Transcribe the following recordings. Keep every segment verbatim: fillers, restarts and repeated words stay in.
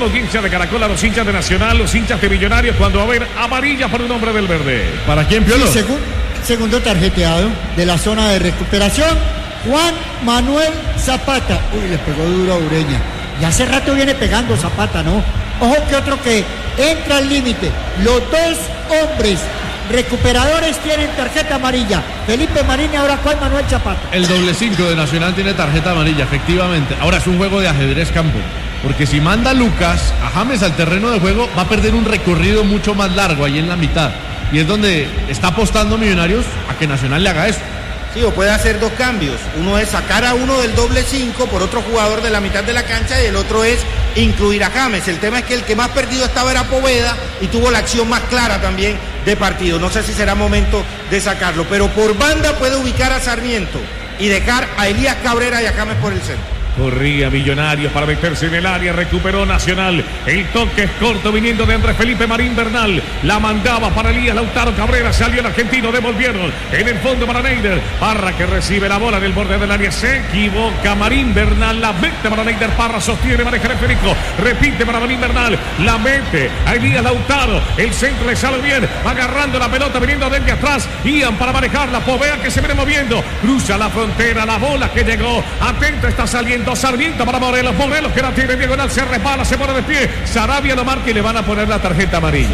la audiencia de Caracol, a los hinchas de Nacional, los hinchas de Millonarios, cuando va a haber amarilla para un hombre del verde. ¿Para quién, Piolo? Sí, segun, segundo tarjeteado de la zona de recuperación, Juan Manuel Zapata. Uy, le pegó duro a Ureña. Y hace rato viene pegando Zapata, ¿no? Ojo que otro que entra al límite. Los dos hombres recuperadores tienen tarjeta amarilla. Felipe Marín y ahora Juan Manuel Zapata. El doble cinco de Nacional tiene tarjeta amarilla, efectivamente. Ahora es un juego de ajedrez campo. Porque si manda Lucas a James al terreno de juego, va a perder un recorrido mucho más largo ahí en la mitad. Y es donde está apostando Millonarios a que Nacional le haga eso. Sí, o puede hacer dos cambios. Uno es sacar a uno del doble cinco por otro jugador de la mitad de la cancha y el otro es incluir a James. El tema es que el que más perdido estaba era Poveda y tuvo la acción más clara también de partido. No sé si será momento de sacarlo, pero por banda puede ubicar a Sarmiento y dejar a Elías Cabrera y a James por el centro. Corría Millonarios para meterse en el área, recuperó Nacional. El toque es corto viniendo de Andrés Felipe Marín Bernal. La mandaba para Elías Lautaro Cabrera, salió el argentino, devolvieron. En el fondo para Neider. Parra que recibe la bola en el borde del área, se equivoca Marín Bernal, la mete para Neider. Parra sostiene, maneja el esférico, repite para Marín Bernal, la mete a Elías Lautaro. El centro le sale bien, agarrando la pelota, viniendo desde atrás. Ian para manejarla, Povea que se viene moviendo, cruza la frontera, la bola que llegó. Atento, está saliendo Sarmiento para Morelos, Morelos que la tiene diagonal, se resbala, se pone de pie, Sarabia lo marca y le van a poner la tarjeta amarilla.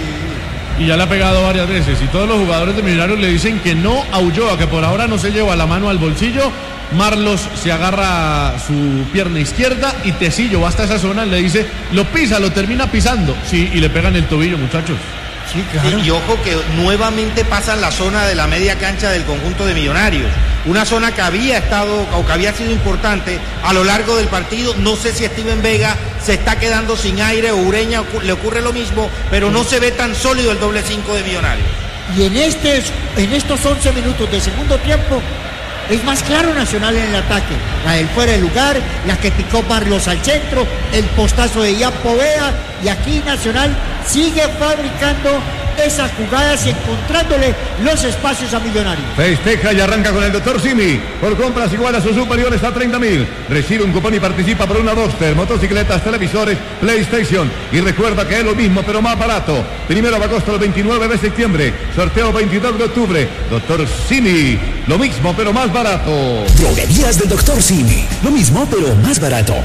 Y ya le ha pegado varias veces y todos los jugadores de Millonarios le dicen que no a Ulloa, que por ahora no se lleva la mano al bolsillo. Marlos se agarra su pierna izquierda y Tecillo va hasta esa zona, le dice, lo pisa, lo termina pisando, sí, y le pegan el tobillo, muchachos. Sí, claro. Sí, y ojo que nuevamente pasa en la zona de la media cancha del conjunto de Millonarios. Una zona que había estado o que había sido importante a lo largo del partido. No sé si Steven Vega se está quedando sin aire o Ureña le ocurre lo mismo, pero no se ve tan sólido el doble cinco de Millonarios. Y en, este, en estos once minutos de segundo tiempo es más claro Nacional en el ataque. La del fuera de lugar, la que picó Marlos al centro, el postazo de Ian Poveda, y aquí Nacional sigue fabricando esas jugadas y encontrándole los espacios a Millonarios. Festeja y arranca con el doctor Simi. Por compras igual a sus superiores a treinta mil. Recibe un cupón y participa por una Boxster, motocicletas, televisores, PlayStation. Y recuerda que es lo mismo pero más barato. Primero de agosto al veintinueve de septiembre. Sorteo veintidós de octubre. doctor Simi. Lo mismo pero más barato. Droguerías del doctor Simi. Lo mismo pero más barato.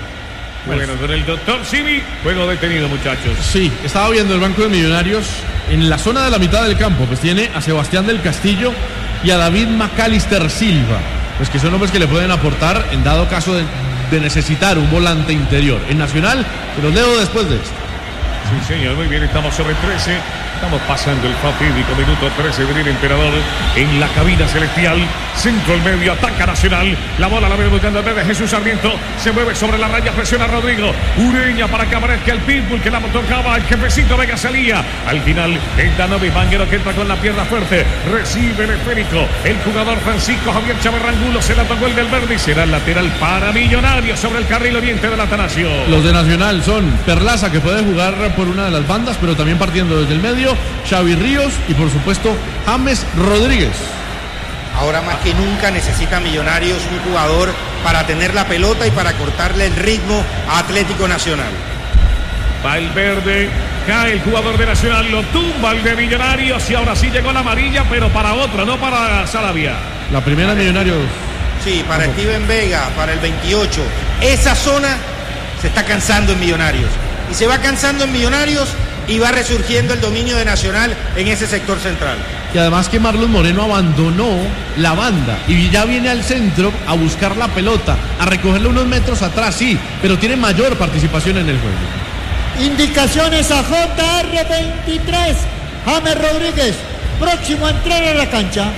Bueno, con el doctor Simi, juego detenido, muchachos. Sí, estaba viendo el banco de Millonarios. En la zona de la mitad del campo, pues tiene a Sebastián del Castillo y a David Macalister Silva, pues que son hombres que le pueden aportar en dado caso de, de necesitar un volante interior. En Nacional, te los leo después de esto. Sí, señor, muy bien, estamos sobre trece. Estamos pasando el fatídico minuto trece del Emperador en la cabina celestial. Centro al medio, ataca Nacional. La bola la viene buscando desde Jesús Sarmiento. Se mueve sobre la raya, presiona a Rodrigo. Ureña para que aparezca el pitbull que la tocaba. El jefecito Vega salía. Al final, el Danovi Banguero que entra con la pierna fuerte. Recibe el esférico. El jugador Francisco Javier Chavarrangulo se la tocó el del verde y será el lateral para Millonarios sobre el carril oriente del Atanasio. Los de Nacional son Perlaza, que puede jugar por una de las bandas, pero también partiendo desde el medio. Xavi Ríos y por supuesto James Rodríguez. Ahora más que nunca necesita Millonarios un jugador para tener la pelota y para cortarle el ritmo a Atlético Nacional. Va el verde, cae el jugador de Nacional, lo tumba el de Millonarios y ahora sí llegó la amarilla, pero para otro, no para Sarabia. La primera de Millonarios. Sí, para ¿Cómo? Steven Vega, para el veintiocho. Esa zona se está cansando en Millonarios. Y se va cansando en Millonarios y va resurgiendo el dominio de Nacional en ese sector central. Y además que Marlon Moreno abandonó la banda y ya viene al centro a buscar la pelota, a recogerla unos metros atrás, sí, pero tiene mayor participación en el juego. Indicaciones a J R veintitrés, James Rodríguez, próximo a entrar a la cancha.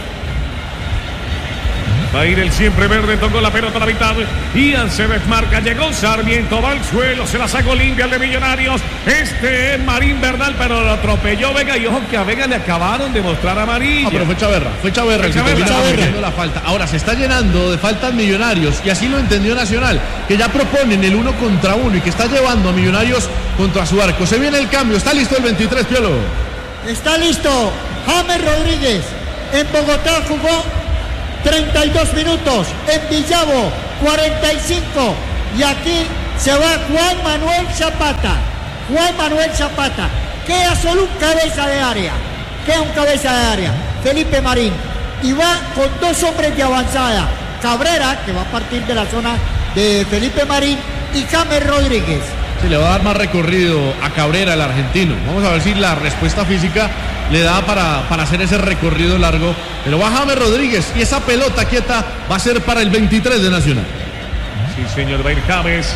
Va a ir el siempre verde, tocó la pelota a la mitad. Ian se desmarca, llegó Sarmiento, va al suelo, se la sacó limpia el de Millonarios. Este es Marín Bernal, pero lo atropelló Vega y ojo que a Vega le acabaron de mostrar amarilla. Ah, pero fue Chaverra, fue Chaverra el que termina cometiendo la falta. Ahora se está llenando de faltas Millonarios y así lo entendió Nacional, que ya proponen el uno contra uno y que está llevando a Millonarios contra su arco. Se viene el cambio, está listo el veintitrés, Piolo. Está listo James Rodríguez. En Bogotá jugó treinta y dos minutos, en Villavo cuarenta y cinco y aquí Se va Juan Manuel Zapata. Juan Manuel Zapata. Queda solo un cabeza de área. Queda un cabeza de área. Felipe Marín. Y va con dos hombres de avanzada. Cabrera, que va a partir de la zona de Felipe Marín, y James Rodríguez. Se le va a dar más recorrido a Cabrera, el argentino. Vamos a ver si la respuesta física le da para, para hacer ese recorrido largo. Pero va James Rodríguez y esa pelota quieta va a ser para el veintitrés de Nacional. Sí, señor Bail James.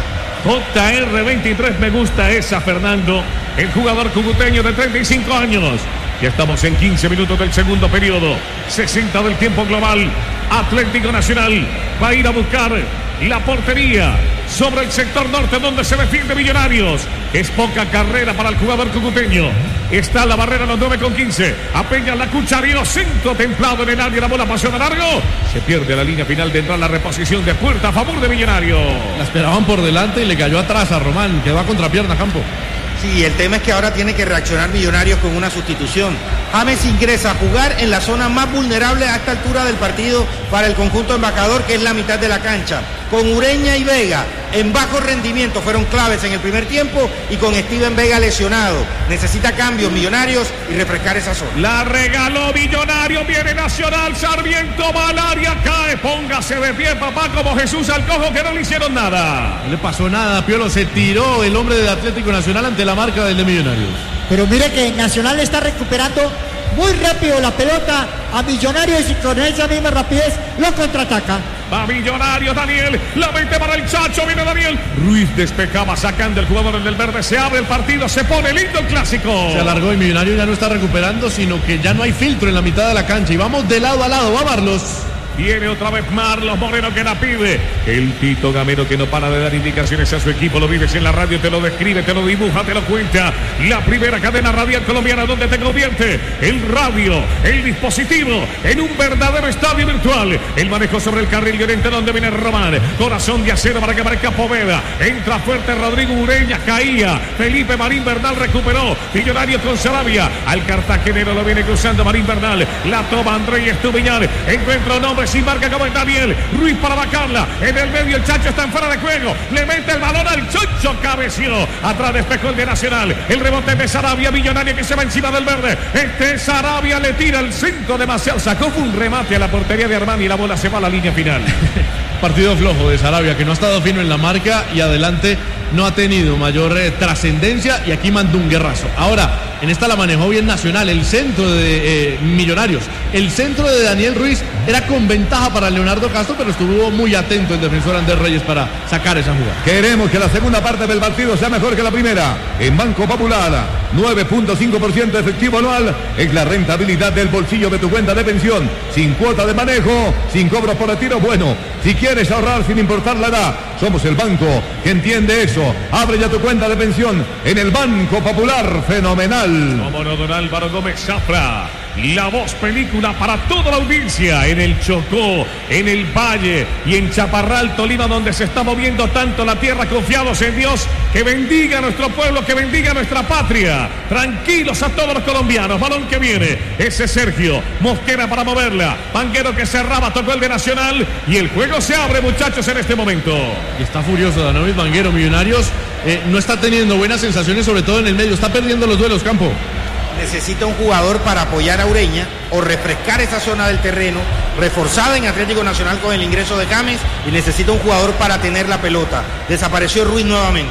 J R veintitrés, me gusta esa, Fernando. El jugador cucuteño de treinta y cinco años. Ya estamos en quince minutos del segundo periodo. sesenta del tiempo global. Atlético Nacional va a ir a buscar la portería sobre el sector norte donde se defiende Millonarios. Es poca carrera para el jugador cucuteño. Está la barrera a los nueve con quince. Apeña la Cucharino, centro templado en el área. La bola pasó de largo. Se pierde la línea final de entrar la reposición de puerta a favor de Millonarios. La esperaban por delante y le cayó atrás a Román. Quedó a contrapierna Campo. Sí, el tema es que ahora tiene que reaccionar Millonarios con una sustitución. James ingresa a jugar en la zona más vulnerable a esta altura del partido para el conjunto embajador, que es la mitad de la cancha. Con Ureña y Vega en bajo rendimiento fueron claves en el primer tiempo, y con Steven Vega lesionado. Necesita cambios Millonarios y refrescar esa zona. La regaló Millonarios, viene Nacional, Sarmiento va al área, cae, póngase de pie, papá, como Jesús al cojo, que no le hicieron nada. No le pasó nada, Piolo, se tiró el hombre del Atlético Nacional ante la marca del de Millonarios. Pero mire que Nacional está recuperando muy rápido la pelota a Millonarios, y con esa misma rapidez lo contraataca. Va Millonarios, Daniel, la mete para el Chacho, viene Daniel. Ruiz despejaba, sacando el jugador del verde, se abre el partido, se pone lindo el clásico. Se alargó y Millonarios ya no está recuperando, sino que ya no hay filtro en la mitad de la cancha y vamos de lado a lado, va Marlos. Viene otra vez Marlos Moreno, que la pide. El Tito Gamero, que no para de dar indicaciones a su equipo. Lo vives en la radio, te lo describe, te lo dibuja, te lo cuenta. La primera cadena radial colombiana donde te convierte el radio, el dispositivo, en un verdadero estadio virtual. El manejo sobre el carril de oriente donde viene Román. Corazón de acero para que marca Poveda. Entra fuerte Rodrigo Ureña, caía. Felipe Marín Bernal recuperó. Millonarios con Sarabia. Al cartagenero lo viene cruzando Marín Bernal. La toma Andrés Estupiñán. Encuentra un hombre sin marca como es Daniel. Ruiz para vacarla. En el medio el Chacho está en fuera de juego. Le mete el balón al Chocho. Cabeció. Atrás despejó el de Nacional. El rebote de Sarabia. Millonario que se va encima del verde. Este Sarabia le tira el centro demasiado. Sacó fue un remate a la portería de Armani y la bola se va a la línea final. Partido flojo de Sarabia, que no ha estado fino en la marca y adelante no ha tenido mayor eh, trascendencia, y aquí mandó un guerrazo. Ahora, en esta la manejó bien Nacional, el centro de eh, Millonarios. El centro de Daniel Ruiz era con ventaja para Leonardo Castro, pero estuvo muy atento el defensor Andrés Reyes para sacar esa jugada. Queremos que la segunda parte del partido sea mejor que la primera. En Banco Popular, nueve punto cinco por ciento efectivo anual es la rentabilidad del bolsillo de tu cuenta de pensión. Sin cuota de manejo, sin cobros por retiro. Bueno, si quieres ahorrar sin importar la edad, somos el banco que entiende eso. Abre ya tu cuenta de pensión en el Banco Popular. Fenomenal. Como no, don Álvaro Gómez Zafra, la voz película para toda la audiencia en el Chocó, en el Valle y en Chaparral, Tolima, donde se está moviendo tanto la tierra. Confiados en Dios, que bendiga a nuestro pueblo, que bendiga a nuestra patria. Tranquilos a todos los colombianos. Balón que viene, ese Sergio Mosquera para moverla. Vanguero que cerraba, tocó el de Nacional y el juego se abre, muchachos, en este momento. Y está furioso Danovis Vanguero. Millonarios eh, no está teniendo buenas sensaciones, sobre todo en el medio. Está perdiendo los duelos, Campo. Necesita un jugador para apoyar a Ureña o refrescar esa zona del terreno, reforzada en Atlético Nacional con el ingreso de James, y necesita un jugador para tener la pelota. Desapareció Ruiz nuevamente.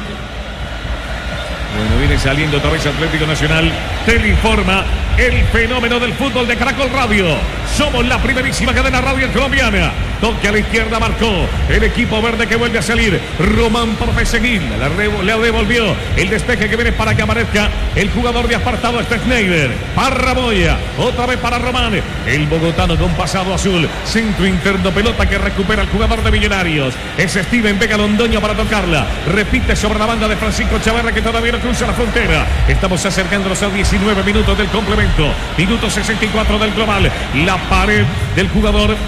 Bueno, viene saliendo otra vez Atlético Nacional. Teleinforma el fenómeno del fútbol de Caracol Radio. Somos la primerísima cadena radio colombiana. Toque a la izquierda, marcó el equipo verde, que vuelve a salir. Román por perseguir, la le devolvió el despeje, que viene para que aparezca el jugador de apartado, este Schneider. Parraboya, otra vez para Román. El bogotano con pasado azul. Centro interno, pelota que recupera el jugador de Millonarios. Es Steven Vega Londoño para tocarla. Repite sobre la banda de Francisco Chavarra, que todavía no cruza la frontera. Estamos acercándonos a diecinueve minutos del complemento. Minuto sesenta y cuatro del global. La pared del jugador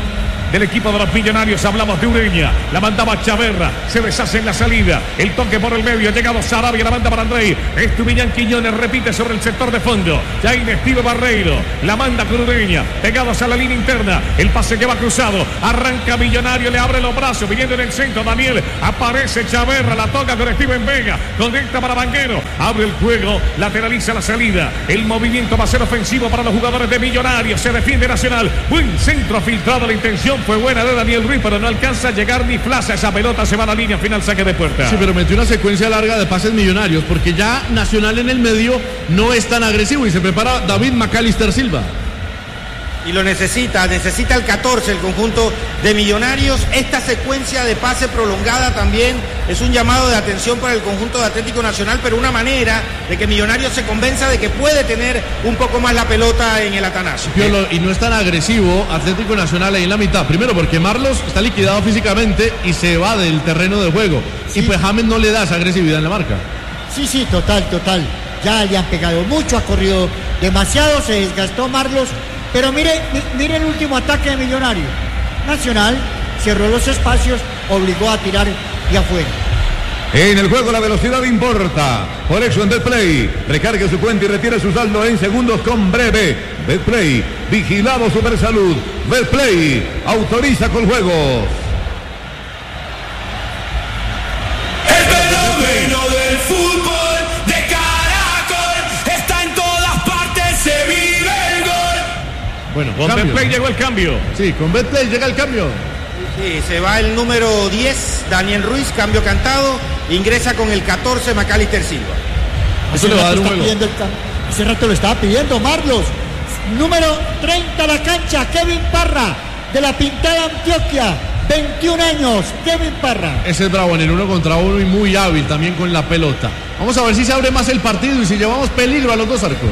del equipo de los Millonarios. Hablamos de Ureña, la mandaba Chaverra, se deshace en la salida, el toque por el medio, ha llegado Sarabia, la manda para Andrei, Estupiñán Quiñones repite sobre el sector de fondo, ya Inestivo Barreiro, la manda con Ureña, pegados a la línea interna, el pase que va cruzado, arranca Millonario, le abre los brazos, viniendo en el centro, Daniel, aparece Chaverra, la toca con Steven Vega, conecta para Banguero, abre el juego, lateraliza la salida, el movimiento va a ser ofensivo para los jugadores de Millonarios, se defiende Nacional, buen centro filtrado, la intención fue buena de Daniel Ruiz, pero no alcanza a llegar ni plaza, esa pelota se va a la línea final, saque de puerta. Sí, pero metió una secuencia larga de pases Millonarios, porque ya Nacional en el medio no es tan agresivo y se prepara David Macalister Silva. Y lo necesita, necesita el catorce, el conjunto de Millonarios. Esta secuencia de pase prolongada también es un llamado de atención para el conjunto de Atlético Nacional, pero una manera de que Millonarios se convenza de que puede tener un poco más la pelota en el Atanasio. Piolo, y no es tan agresivo Atlético Nacional ahí en la mitad. Primero porque Marlos está liquidado físicamente y se va del terreno de juego. Sí. Y pues James no le da esa agresividad en la marca. Sí, sí, total, total. Ya le han pegado mucho, ha corrido demasiado, se desgastó Marlos. Pero mire, mire el último ataque de Millonarios. Nacional cerró los espacios, obligó a tirar de afuera. En el juego la velocidad importa. Por eso en Betplay, recargue su cuenta y retire su saldo en segundos con breve. Betplay, vigilado Supersalud. Betplay, autoriza con juegos. El fenómeno del fútbol. Bueno, con cambio. Betplay llegó el cambio. Sí, con Betplay llega el cambio. Sí, se va el número diez, Daniel Ruiz, cambio cantado. Ingresa con el catorce, Macalister Silva. Eso le va a dar un juego. El Hace rato lo estaba pidiendo Marlos. Número treinta a la cancha, Kevin Parra, de la Pintada Antioquia. veintiún años, Kevin Parra. Ese es bravo en el uno contra uno y muy hábil también con la pelota. Vamos a ver si se abre más el partido y si llevamos peligro a los dos arcos.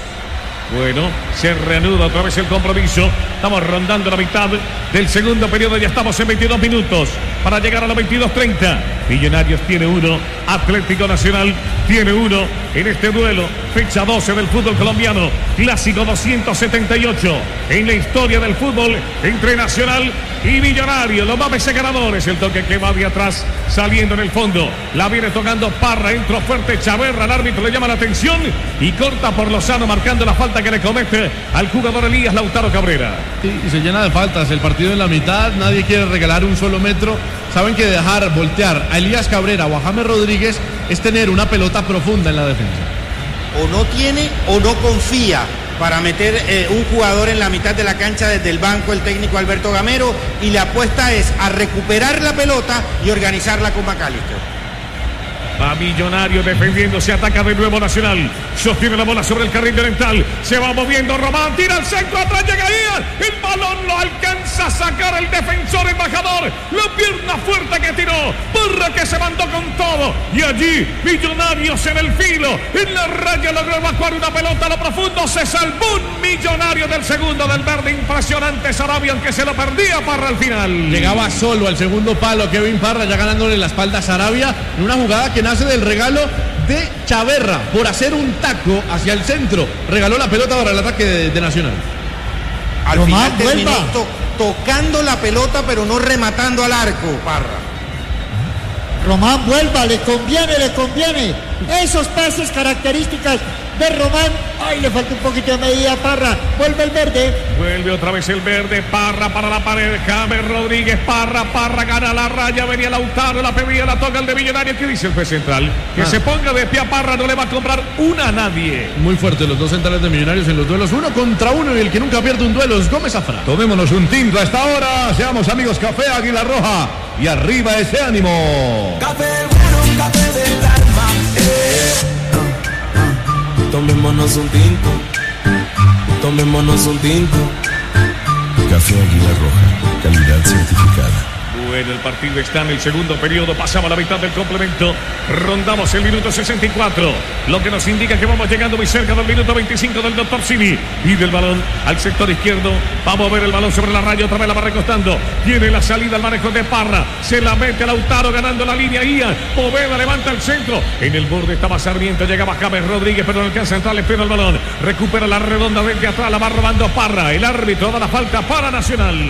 Bueno, se reanuda otra vez el compromiso. Estamos rondando la mitad del segundo periodo. Ya estamos en veintidós minutos para llegar a los veintidós treinta. Millonarios tiene uno, Atlético Nacional tiene uno en este duelo. Fecha doce del fútbol colombiano. Clásico doscientos setenta y ocho en la historia del fútbol entre Nacional y Millonarios. Los más ganadores. El toque que va de atrás saliendo en el fondo. La viene tocando Parra. Entró fuerte Chaverra. El árbitro le llama la atención y corta por Lozano marcando la falta que le comete al jugador Elías Lautaro Cabrera. Sí, y se llena de faltas. El partido en la mitad. Nadie quiere regalar un solo metro. Saben que dejar voltear a Elías Cabrera o a James Rodríguez es tener una pelota profunda en la defensa. O no tiene o no confía para meter eh, un jugador en la mitad de la cancha desde el banco, el técnico Alberto Gamero, y la apuesta es a recuperar la pelota y organizarla con Macalister. Va Millonarios defendiéndose, ataca de nuevo Nacional. Sostiene la bola sobre el carril oriental. Se va moviendo Román, tira al centro, atrás llega Díaz. El balón lo alcanza a sacar el defensor embajador. La pierna fuerte que tiró. Parra que se mandó con todo. Y allí Millonarios en el filo. En la raya logró evacuar una pelota a lo profundo. Se salvó un Millonario del segundo del verde. Impresionante Sarabia, aunque se lo perdía Parra al final. Llegaba solo al segundo palo Kevin Parra, ya ganándole la espalda a Sarabia en una jugada que nace del regalo de Chaverra por hacer un taco hacia el centro. Regaló la pelota para el ataque de, de Nacional. Al Román, final terminó vuelva. to tocando la pelota, pero no rematando al arco, Parra. Román, vuelva, le conviene, le conviene. Esos pases características de Román. Ay, le falta un poquito de medida a Parra. Vuelve el verde. Vuelve otra vez el verde. Parra para la pared. James Rodríguez. Parra. Parra gana la raya. Venía Lautaro. La pedía. La toca el de Millonarios. ¿Qué dice el juez central? Que Ah. se ponga de pie a Parra. No le va a comprar una a nadie. Muy fuerte los dos centrales de Millonarios en los duelos uno contra uno, y el que nunca pierde un duelo es Gómez Afra. Tomémonos un tinto a esta hora. Seamos amigos, Café Águila Roja. Y arriba ese ánimo. Café bueno, café del alma. Eh. Ah, ah. Tomémonos un tinto. Tomémonos un tinto. Café Águila Roja, calidad certificada. Bueno, el partido está en el segundo periodo. Pasamos a la mitad del complemento. Rondamos el minuto sesenta y cuatro. Lo que nos indica que vamos llegando muy cerca del minuto veinticinco del doctor Simi. Pide el balón al sector izquierdo. Vamos a ver el balón sobre la raya. Otra vez la va recostando. Tiene la salida al manejo de Parra. Se la mete Lautaro ganando la línea. Ian Poveda levanta el centro. En el borde estaba Sarmiento. Llegaba James Rodríguez, pero no alcanza a entrar. Le frena el balón. Recupera la redonda desde atrás. La va robando Parra. El árbitro da la falta para Nacional.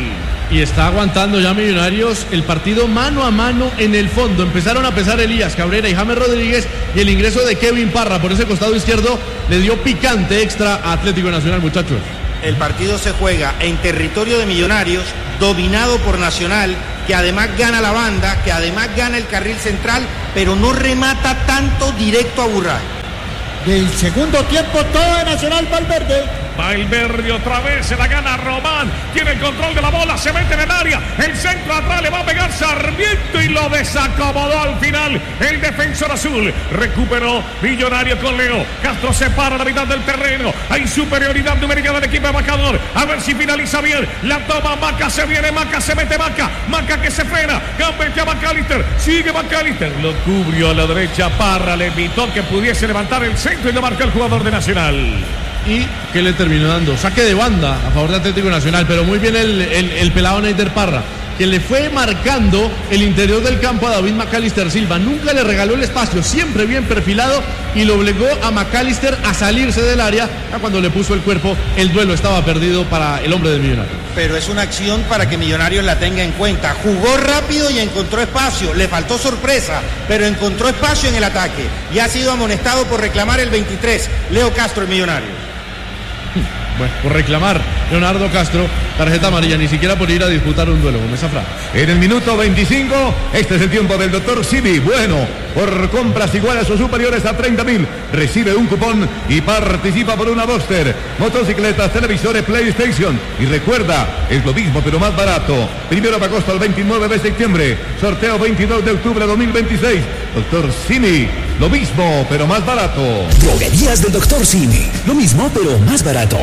Y está aguantando ya Millonarios el partido mano a mano en el fondo. Empezaron a pesar Elías Cabrera y James Rodríguez, y el ingreso de Kevin Parra por ese costado izquierdo le dio picante extra a Atlético Nacional, muchachos. El partido se juega en territorio de Millonarios, dominado por Nacional, que además gana la banda, que además gana el carril central, pero no remata tanto directo a Burray. Del segundo tiempo todo de Nacional, Valverde. Valverde otra vez, se la gana Román, tiene el control de la bola, se mete en el área, el centro atrás le va a pegar Sarmiento y lo desacomodó al final el defensor azul. Recuperó Millonario con Leo, Castro se para a la mitad del terreno, hay superioridad numérica del equipo de Macador, a ver si finaliza bien, la toma Maca, se viene Maca, se mete Maca, Maca que se frena, gambetea McAllister, sigue McAllister, lo cubrió a la derecha, Parra le evitó que pudiese levantar el centro y lo marca el jugador de Nacional. ¿Y qué le terminó dando? Saque de banda a favor de Atlético Nacional, pero muy bien el, el, el pelado Neider Parra, que le fue marcando el interior del campo a David McAllister Silva. Nunca le regaló el espacio, siempre bien perfilado, y lo obligó a McAllister a salirse del área. A cuando le puso el cuerpo, el duelo estaba perdido para el hombre de Millonarios. Pero es una acción para que Millonarios la tenga en cuenta. Jugó rápido y encontró espacio. Le faltó sorpresa, pero encontró espacio en el ataque. Y ha sido amonestado por reclamar el veintitrés, Leo Castro, el Millonario. Bueno, por reclamar Leonardo Castro, tarjeta amarilla, ni siquiera por ir a disputar un duelo con esa frase. En el minuto veinticinco, este es el tiempo del doctor Simi. Bueno, por compras iguales o superiores a treinta mil, recibe un cupón y participa por una Boxster, motocicletas, televisores, PlayStation. Y recuerda, es lo mismo pero más barato. Primero de agosto al veintinueve de septiembre, sorteo veintidós de octubre de dos mil veintiséis. Doctor Simi, lo mismo pero más barato. Droguerías del doctor Simi, lo mismo pero más barato.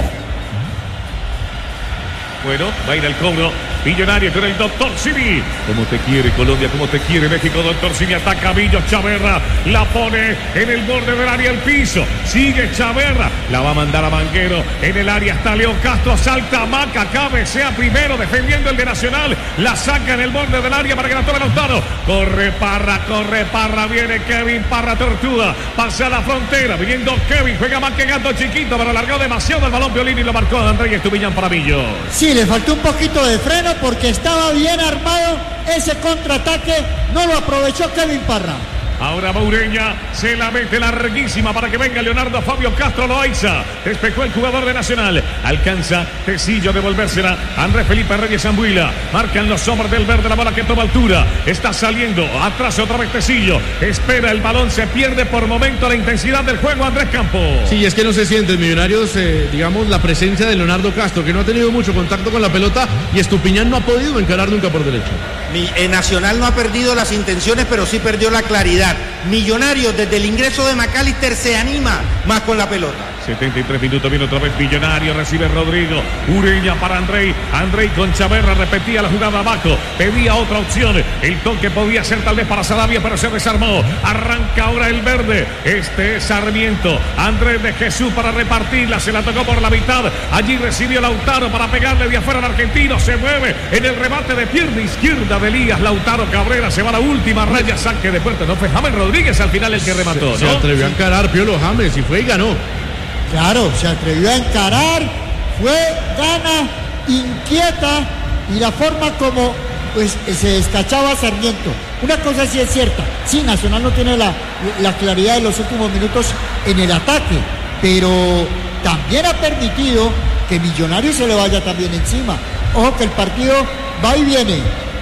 Bueno, va a ir al cobro Millonario con el doctor Simi. Como te quiere Colombia, como te quiere México, doctor Simi ataca a Villo, Chaverra la pone en el borde del área, el piso, sigue Chaverra, la va a mandar a Manguero, en el área está Leo Castro, salta Maca, cabecea primero defendiendo el de Nacional, la saca en el borde del área para que la tome Lautaro, corre Parra, corre Parra, viene Kevin Parra, tortuga, pasa a la frontera, viniendo Kevin, juega más que gato chiquito, pero alargó demasiado el balón Piolín y lo marcó Andrés Estupiñán para Villo. Sí, le faltó un poquito de freno porque estaba bien armado ese contraataque, no lo aprovechó Kevin Parra. Ahora Moureña se la mete larguísima para que venga Leonardo Fabio Castro Loaiza. Despejó el jugador de Nacional. Alcanza Tecillo a devolvérsela. Andrés Felipe Reyes Zambuila. Marcan los hombres del verde, la bola que toma altura. Está saliendo. Atrás otra vez Tecillo. Espera el balón. Se pierde por momento la intensidad del juego Andrés Campos. Sí, es que no se siente en Millonarios, eh, digamos, la presencia de Leonardo Castro, que no ha tenido mucho contacto con la pelota, y Estupiñán no ha podido encarar nunca por derecho. Mi, eh, Nacional no ha perdido las intenciones, pero sí perdió la claridad. Millonarios desde el ingreso de McAllister se anima más con la pelota. setenta y tres minutos, viene otra vez Millonario, recibe Rodrigo, Ureña para Andrei, Andrei con Chaverra, repetía la jugada abajo, pedía otra opción, el toque podía ser tal vez para Saravia, pero se desarmó, arranca ahora el verde, este es Sarmiento, Andrés de Jesús para repartirla, se la tocó por la mitad, allí recibió Lautaro para pegarle de afuera al argentino, se mueve en el remate de pierna izquierda de Elías, Lautaro Cabrera, se va a la última raya, saque de puerta, no fue James Rodríguez al final el que remató, se, ¿no? Se atrevió a encarar Piolo James y fue y ganó. Claro, se atrevió a encarar, fue, gana, inquieta, y la forma como pues se descachaba Sarmiento. Una cosa sí es cierta, sí, Nacional no tiene la, la claridad de los últimos minutos en el ataque, pero también ha permitido que Millonarios se le vaya también encima. Ojo que el partido va y viene.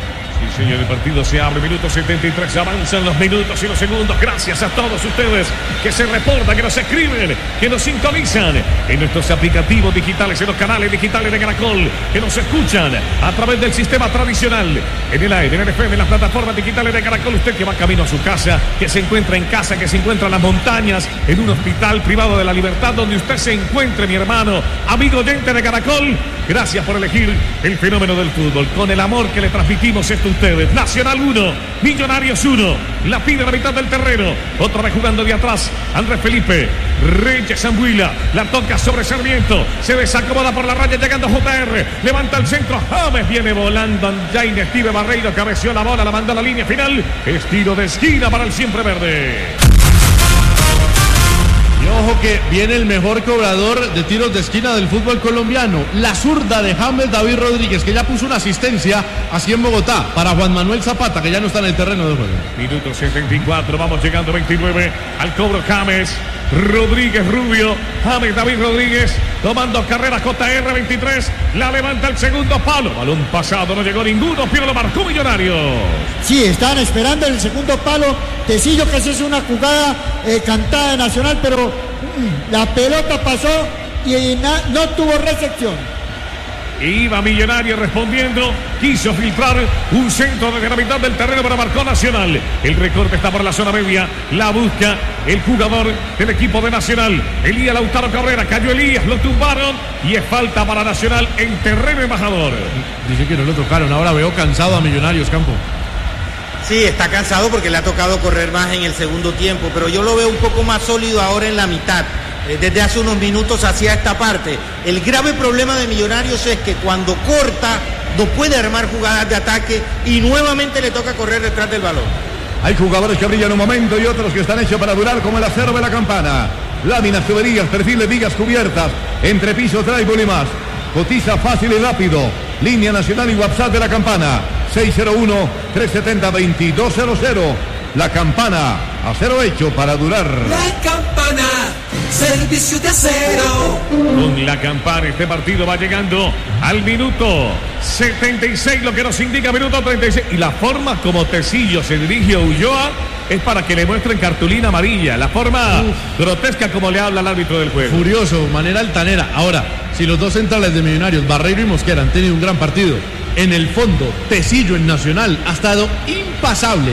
Sí, señor, el partido se abre, minuto setenta y tres, avanzan los minutos y los segundos. Gracias a todos ustedes que se reportan, que nos escriben, que nos sintonizan en nuestros aplicativos digitales, en los canales digitales de Caracol, que nos escuchan a través del sistema tradicional, en el aire, en el F M, en las plataformas digitales de Caracol. Usted que va camino a su casa, que se encuentra en casa, que se encuentra en las montañas, en un hospital privado de la libertad, donde usted se encuentre, mi hermano, amigo oyente de Caracol, gracias por elegir el fenómeno del fútbol, con el amor que le transmitimos esto a ustedes. Nacional uno, Millonarios uno, la pide a la mitad del terreno, otra vez jugando de atrás, Andrés Felipe Reyes Zambuila, la toca sobre Sarmiento, se desacomoda por la raya llegando a J R, levanta el centro, James viene volando, Jaime Steve Barreiro cabeció la bola, la mandó a la línea final, estilo de esquina para el siempre verde. Y ojo Ojo que viene el mejor cobrador de tiros de esquina del fútbol colombiano, la zurda de James David Rodríguez, que ya puso una asistencia así en Bogotá para Juan Manuel Zapata, que ya no está en el terreno de juego. Minuto setenta y cuatro, vamos llegando veintinueve al cobro James Rodríguez Rubio, James David Rodríguez tomando carrera J R veintitrés, la levanta el segundo palo, balón pasado, no llegó ninguno, pero lo marcó Millonarios. Sí, estaban esperando el segundo palo, Tecillo, que esa es una jugada eh, cantada de Nacional, pero mm, la pelota pasó y na, no tuvo recepción. Iba Millonario respondiendo, quiso filtrar un centro desde la mitad del terreno, pero marcó Nacional. El recorte está por la zona media, la busca el jugador del equipo de Nacional, Elías Lautaro Cabrera, cayó Elías, lo tumbaron y es falta para Nacional en terreno embajador. Dice que no lo tocaron, ahora veo cansado a Millonarios, Campo. Sí, está cansado porque le ha tocado correr más en el segundo tiempo, pero yo lo veo un poco más sólido ahora en la mitad. Desde hace unos minutos hacia esta parte. El grave problema de Millonarios es que cuando corta no puede armar jugadas de ataque y nuevamente le toca correr detrás del balón. Hay jugadores que brillan un momento y otros que están hechos para durar, como el acero de la Campana. Láminas, tuberías, perfiles, vigas cubiertas, entrepiso, tribal y más. Cotiza fácil y rápido. Línea nacional y WhatsApp de la Campana. seis cero uno, tres siete cero, dos dos cero cero. La Campana, acero hecho para durar. La Campana, servicio de acero. Con la Campana este partido va llegando al minuto setenta y seis, lo que nos indica minuto treinta y seis. Y la forma como Tecillo se dirige a Ulloa es para que le muestren cartulina amarilla. La forma Uf. grotesca como le habla el árbitro del juego. Furioso, manera altanera. Ahora, si los dos centrales de Millonarios, Barreiro y Mosquera, han tenido un gran partido, en el fondo, Tecillo en Nacional ha estado impasable.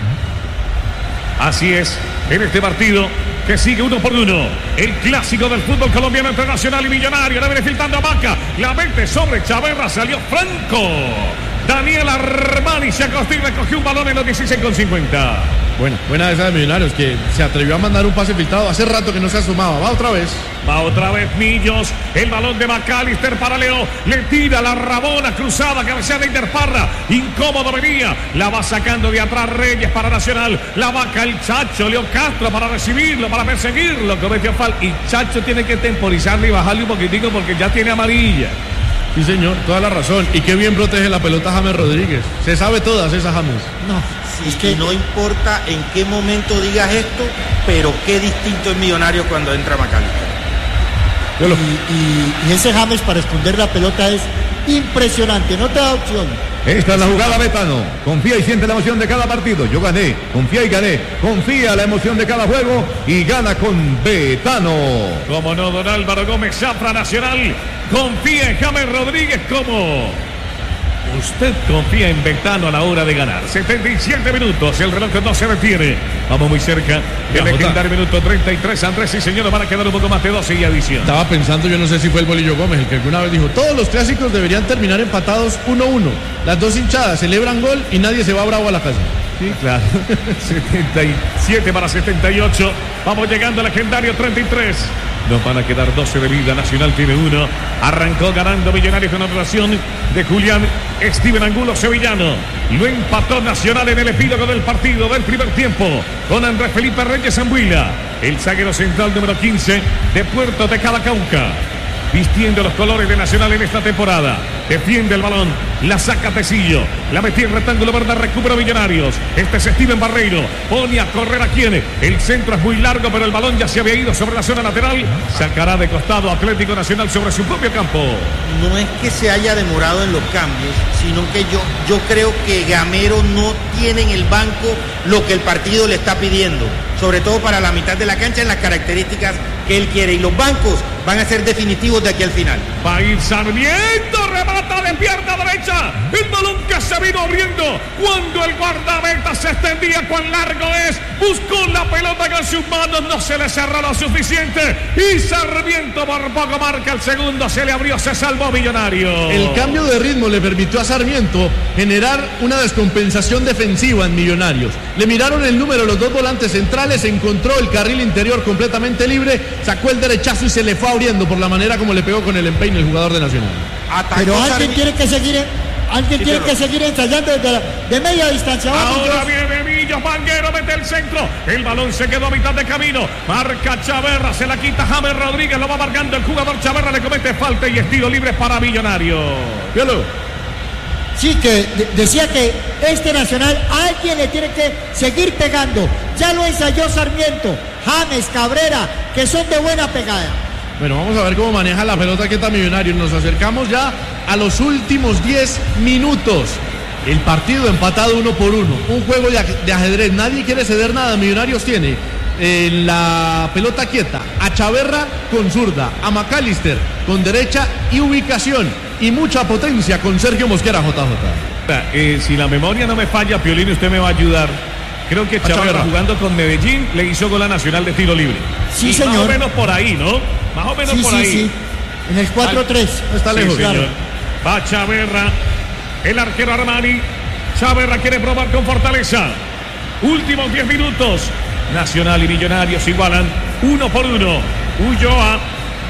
Así es, en este partido que sigue uno por uno, el clásico del fútbol colombiano entre Nacional y Millonario. La viene filtrando a Vaca, la mete sobre Chaverra, salió Franco. Daniel Armani se acostó y recogió un balón en los dieciséis con cincuenta. Buena, buena esa de Millonarios, que se atrevió a mandar un pase filtrado. Hace rato que no se asomaba. Va otra vez. Va otra vez Millos. El balón de McAllister para Leo. Le tira la rabona cruzada, cabeceada de Interparra. Incómodo venía. La va sacando de atrás Reyes para Nacional. La vaca el Chacho. Leo Castro para recibirlo, para perseguirlo. Cometió falta. Y Chacho tiene que temporizarle y bajarle un poquitico porque ya tiene amarilla. Sí, señor, toda la razón. Y qué bien protege la pelota James Rodríguez. Se sabe todas esas, James. No, sí, es que no importa en qué momento digas esto, pero qué distinto es Millonario cuando entra McAllister. Y, y, y ese James para esconder la pelota es impresionante, no te da opción. Esta es la jugada Betano. Confía y siente la emoción de cada partido. Yo gané, confía y gané. Confía la emoción de cada juego y gana con Betano. Como no, don Álvaro Gómez, Zafra Nacional. Confía en James Rodríguez como usted confía en Betano a la hora de ganar. setenta y siete minutos, el reloj no se detiene. Vamos muy cerca del legendario minuto treinta y tres. Andrés y señores, van a quedar un poco más de doce y adición. Estaba pensando, yo no sé si fue el Bolillo Gómez el que alguna vez dijo, todos los clásicos deberían terminar empatados uno uno. Las dos hinchadas celebran gol y nadie se va bravo a la casa. Sí, claro. setenta y siete para setenta y ocho. Vamos llegando al legendario treinta y tres. Nos van a quedar doce de vida. Nacional tiene uno. Arrancó ganando Millonarios con anotación de Julián Steven Angulo Sevillano. Lo empató Nacional en el epílogo del partido del primer tiempo con Andrés Felipe Reyes Zambuila, el zaguero central número quince de Puerto de Calacauca, vistiendo los colores de Nacional en esta temporada. Defiende el balón, la saca Tecillo, la metía en rectángulo verde, recupera Millonarios. Este es Steven Barreiro, pone a correr a quien. El centro es muy largo, pero el balón ya se había ido sobre la zona lateral. Sacará de costado Atlético Nacional sobre su propio campo. No es que se haya demorado en los cambios, sino que yo, yo creo que Gamero no tiene en el banco lo que el partido le está pidiendo, sobre todo para la mitad de la cancha en las características que él quiere. Y los bancos van a ser definitivos de aquí al final. Va a ir Sarmiento, remata de pierna derecha. El balón que se vino abriendo cuando el guardameta se extendía. Cuán largo es. Buscó la pelota con sus manos. No se le cerró lo suficiente. Y Sarmiento por poco marca el segundo. Se le abrió, se salvó Millonario. El cambio de ritmo le permitió a Sarmiento generar una descompensación defensiva en Millonarios. Le miraron el número los dos volantes centrales. Encontró el carril interior completamente libre. Sacó el derechazo y se le fue abriendo por la manera como le pegó con el empeine el jugador de Nacional. Atacó. Pero alguien Sarmiento tiene que seguir, alguien sí, tiene pero... que seguir ensayando desde la, de media distancia. Ahora viene Millos, Vanguero mete el centro. El balón se quedó a mitad de camino. Marca Chaverra, se la quita James Rodríguez. Lo va marcando el jugador Chaverra. Le comete falta y estilo libre para Millonario. Violo. Sí, que de- decía que este Nacional alguien le tiene que seguir pegando. Ya lo ensayó Sarmiento, James, Cabrera, que son de buena pegada. Bueno, vamos a ver cómo maneja la pelota que está Millonarios. Nos acercamos ya a los últimos diez minutos. El partido empatado uno por uno. Un juego de, aj- de ajedrez. Nadie quiere ceder nada. Millonarios tiene en la pelota quieta a Chaverra con zurda, a McAllister con derecha y ubicación. Y mucha potencia con Sergio Mosquera, J J. Eh, si la memoria no me falla, Piolín, usted me va a ayudar. Creo que Chaverra, Chaverra. jugando con Medellín, le hizo gol a Nacional de tiro libre. Sí, Y señor. Más o menos por ahí, ¿no? Más o menos Sí, por sí, ahí. sí. En el cuatro tres. No está Sí, lejos. señor. claro. Va Chaverra, el arquero Armani. Chaverra quiere probar con fortaleza. Últimos diez minutos. Nacional y Millonarios igualan uno por uno. Ulloa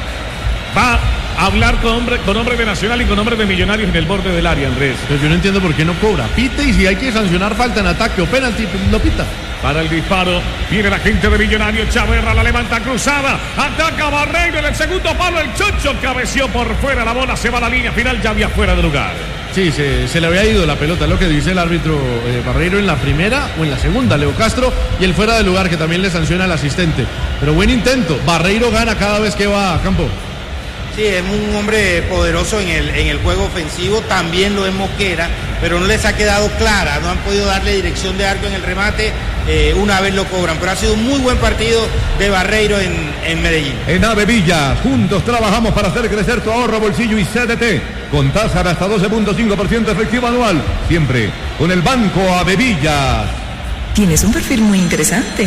va a hablar con hombre, con hombre de Nacional y con hombre de Millonarios en el borde del área, Andrés. Pero yo no entiendo por qué no cobra. Pite y si hay que sancionar falta en ataque o penalti, lo pita. Para el disparo, viene la gente de Millonarios. Chaverra la levanta cruzada. Ataca Barreiro en el segundo palo. El Chocho cabeció por fuera. La bola se va a la línea final. Ya había fuera de lugar. Sí, se, se le había ido la pelota, es lo que dice el árbitro eh, Barreiro en la primera o en la segunda, Leo Castro, y el fuera de lugar que también le sanciona al asistente. Pero buen intento, Barreiro gana cada vez que va a campo. Sí, es un hombre poderoso en el, en el juego ofensivo, también lo es Mosquera, pero no les ha quedado clara, no han podido darle dirección de arco en el remate, eh, una vez lo cobran, pero ha sido un muy buen partido de Barreiro en, en Medellín. En Avevilla, juntos trabajamos para hacer crecer tu ahorro, bolsillo y C D T. Con tasa de hasta doce punto cinco por ciento efectivo anual. Siempre con el Banco Avevilla. Tienes un perfil muy interesante.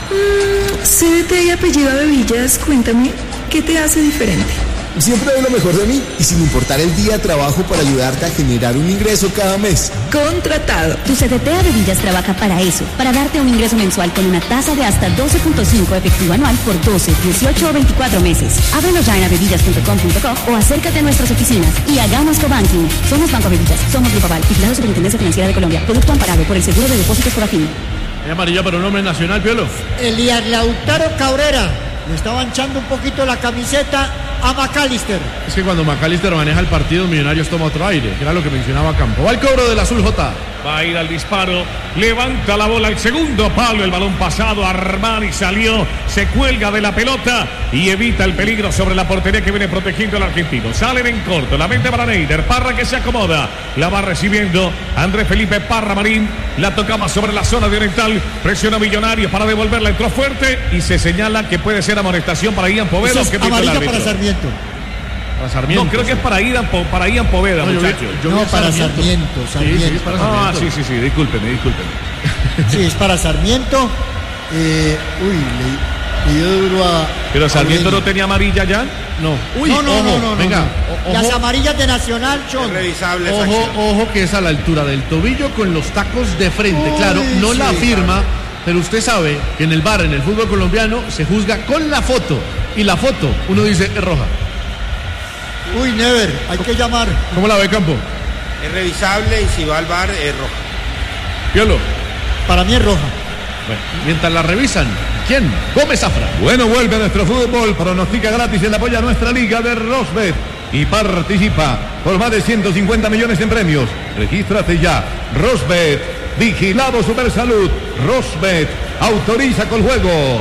Mm, C D T y apellido Avevillas, cuéntame, ¿qué te hace diferente? Siempre doy lo mejor de mí y sin importar el día trabajo para ayudarte a generar un ingreso cada mes. Contratado. Tu C D T Avevillas trabaja para eso, para darte un ingreso mensual con una tasa de hasta doce punto cinco efectivo anual por doce, dieciocho o veinticuatro meses. Ábrelo ya en avevillas punto com punto co o acércate a nuestras oficinas y hagamos cobanking. Somos Banco Avevillas, somos Grupo Aval, vigilado Superintendencia Financiera de Colombia, producto amparado por el Seguro de Depósitos Corafin. Es amarilla para un hombre nacional, Piolo. Elías Lautaro Cabrera le estaba hinchando un poquito la camiseta a McAllister. Es que cuando McAllister maneja el partido, Millonarios toma otro aire, que era lo que mencionaba Campo. Va el cobro del azul J. Va a ir al disparo, levanta la bola al segundo palo, el balón pasado, Armani salió, se cuelga de la pelota y evita el peligro sobre la portería que viene protegiendo el argentino. Salen en corto, la mente para Neider, Parra que se acomoda, la va recibiendo Andrés Felipe Parra Marín, la tocaba sobre la zona de Oriental, presiona Millonarios para devolverla, entró fuerte y se señala que puede ser amonestación para Ian Poveda. Eso es amarilla para Sarmiento. Para Sarmiento. No, creo que es para Ian, Po- para Ian Poveda, No, yo vi- muchachos. yo vi No, a para Sarmiento. Sarmiento, Sí, Sarmiento. sí, es para Ah, Sarmiento. sí, sí, sí, discúlpeme, discúlpeme. Sí, es para Sarmiento. Eh, uy, le, le dio duro a. Pero Sarmiento a no Ureña. tenía amarilla ya. No. Uy, no, no, ojo, no, no, no, venga. no. o- Las ojo, amarillas de Nacional son. Es revisable esa ojo, acción. ojo que es a la altura del tobillo con los tacos de frente. Uy, Claro, no la sí, firma, pero usted sabe que en el bar, en el fútbol colombiano, se juzga con la foto. Y la foto, uno dice, es roja. Uy, Never, hay que llamar. ¿Cómo la ve, Campo? Es revisable y si va al bar es roja. Piolo. Para mí es roja. Bueno, mientras la revisan, ¿quién? Gómez Zafra. Bueno, vuelve nuestro fútbol. Pronostica gratis el apoyo a nuestra liga de Rosbet. Y participa por más de ciento cincuenta millones en premios. Regístrate ya. Rosbet. Vigilado Supersalud. Rosbet. Autoriza con juegos.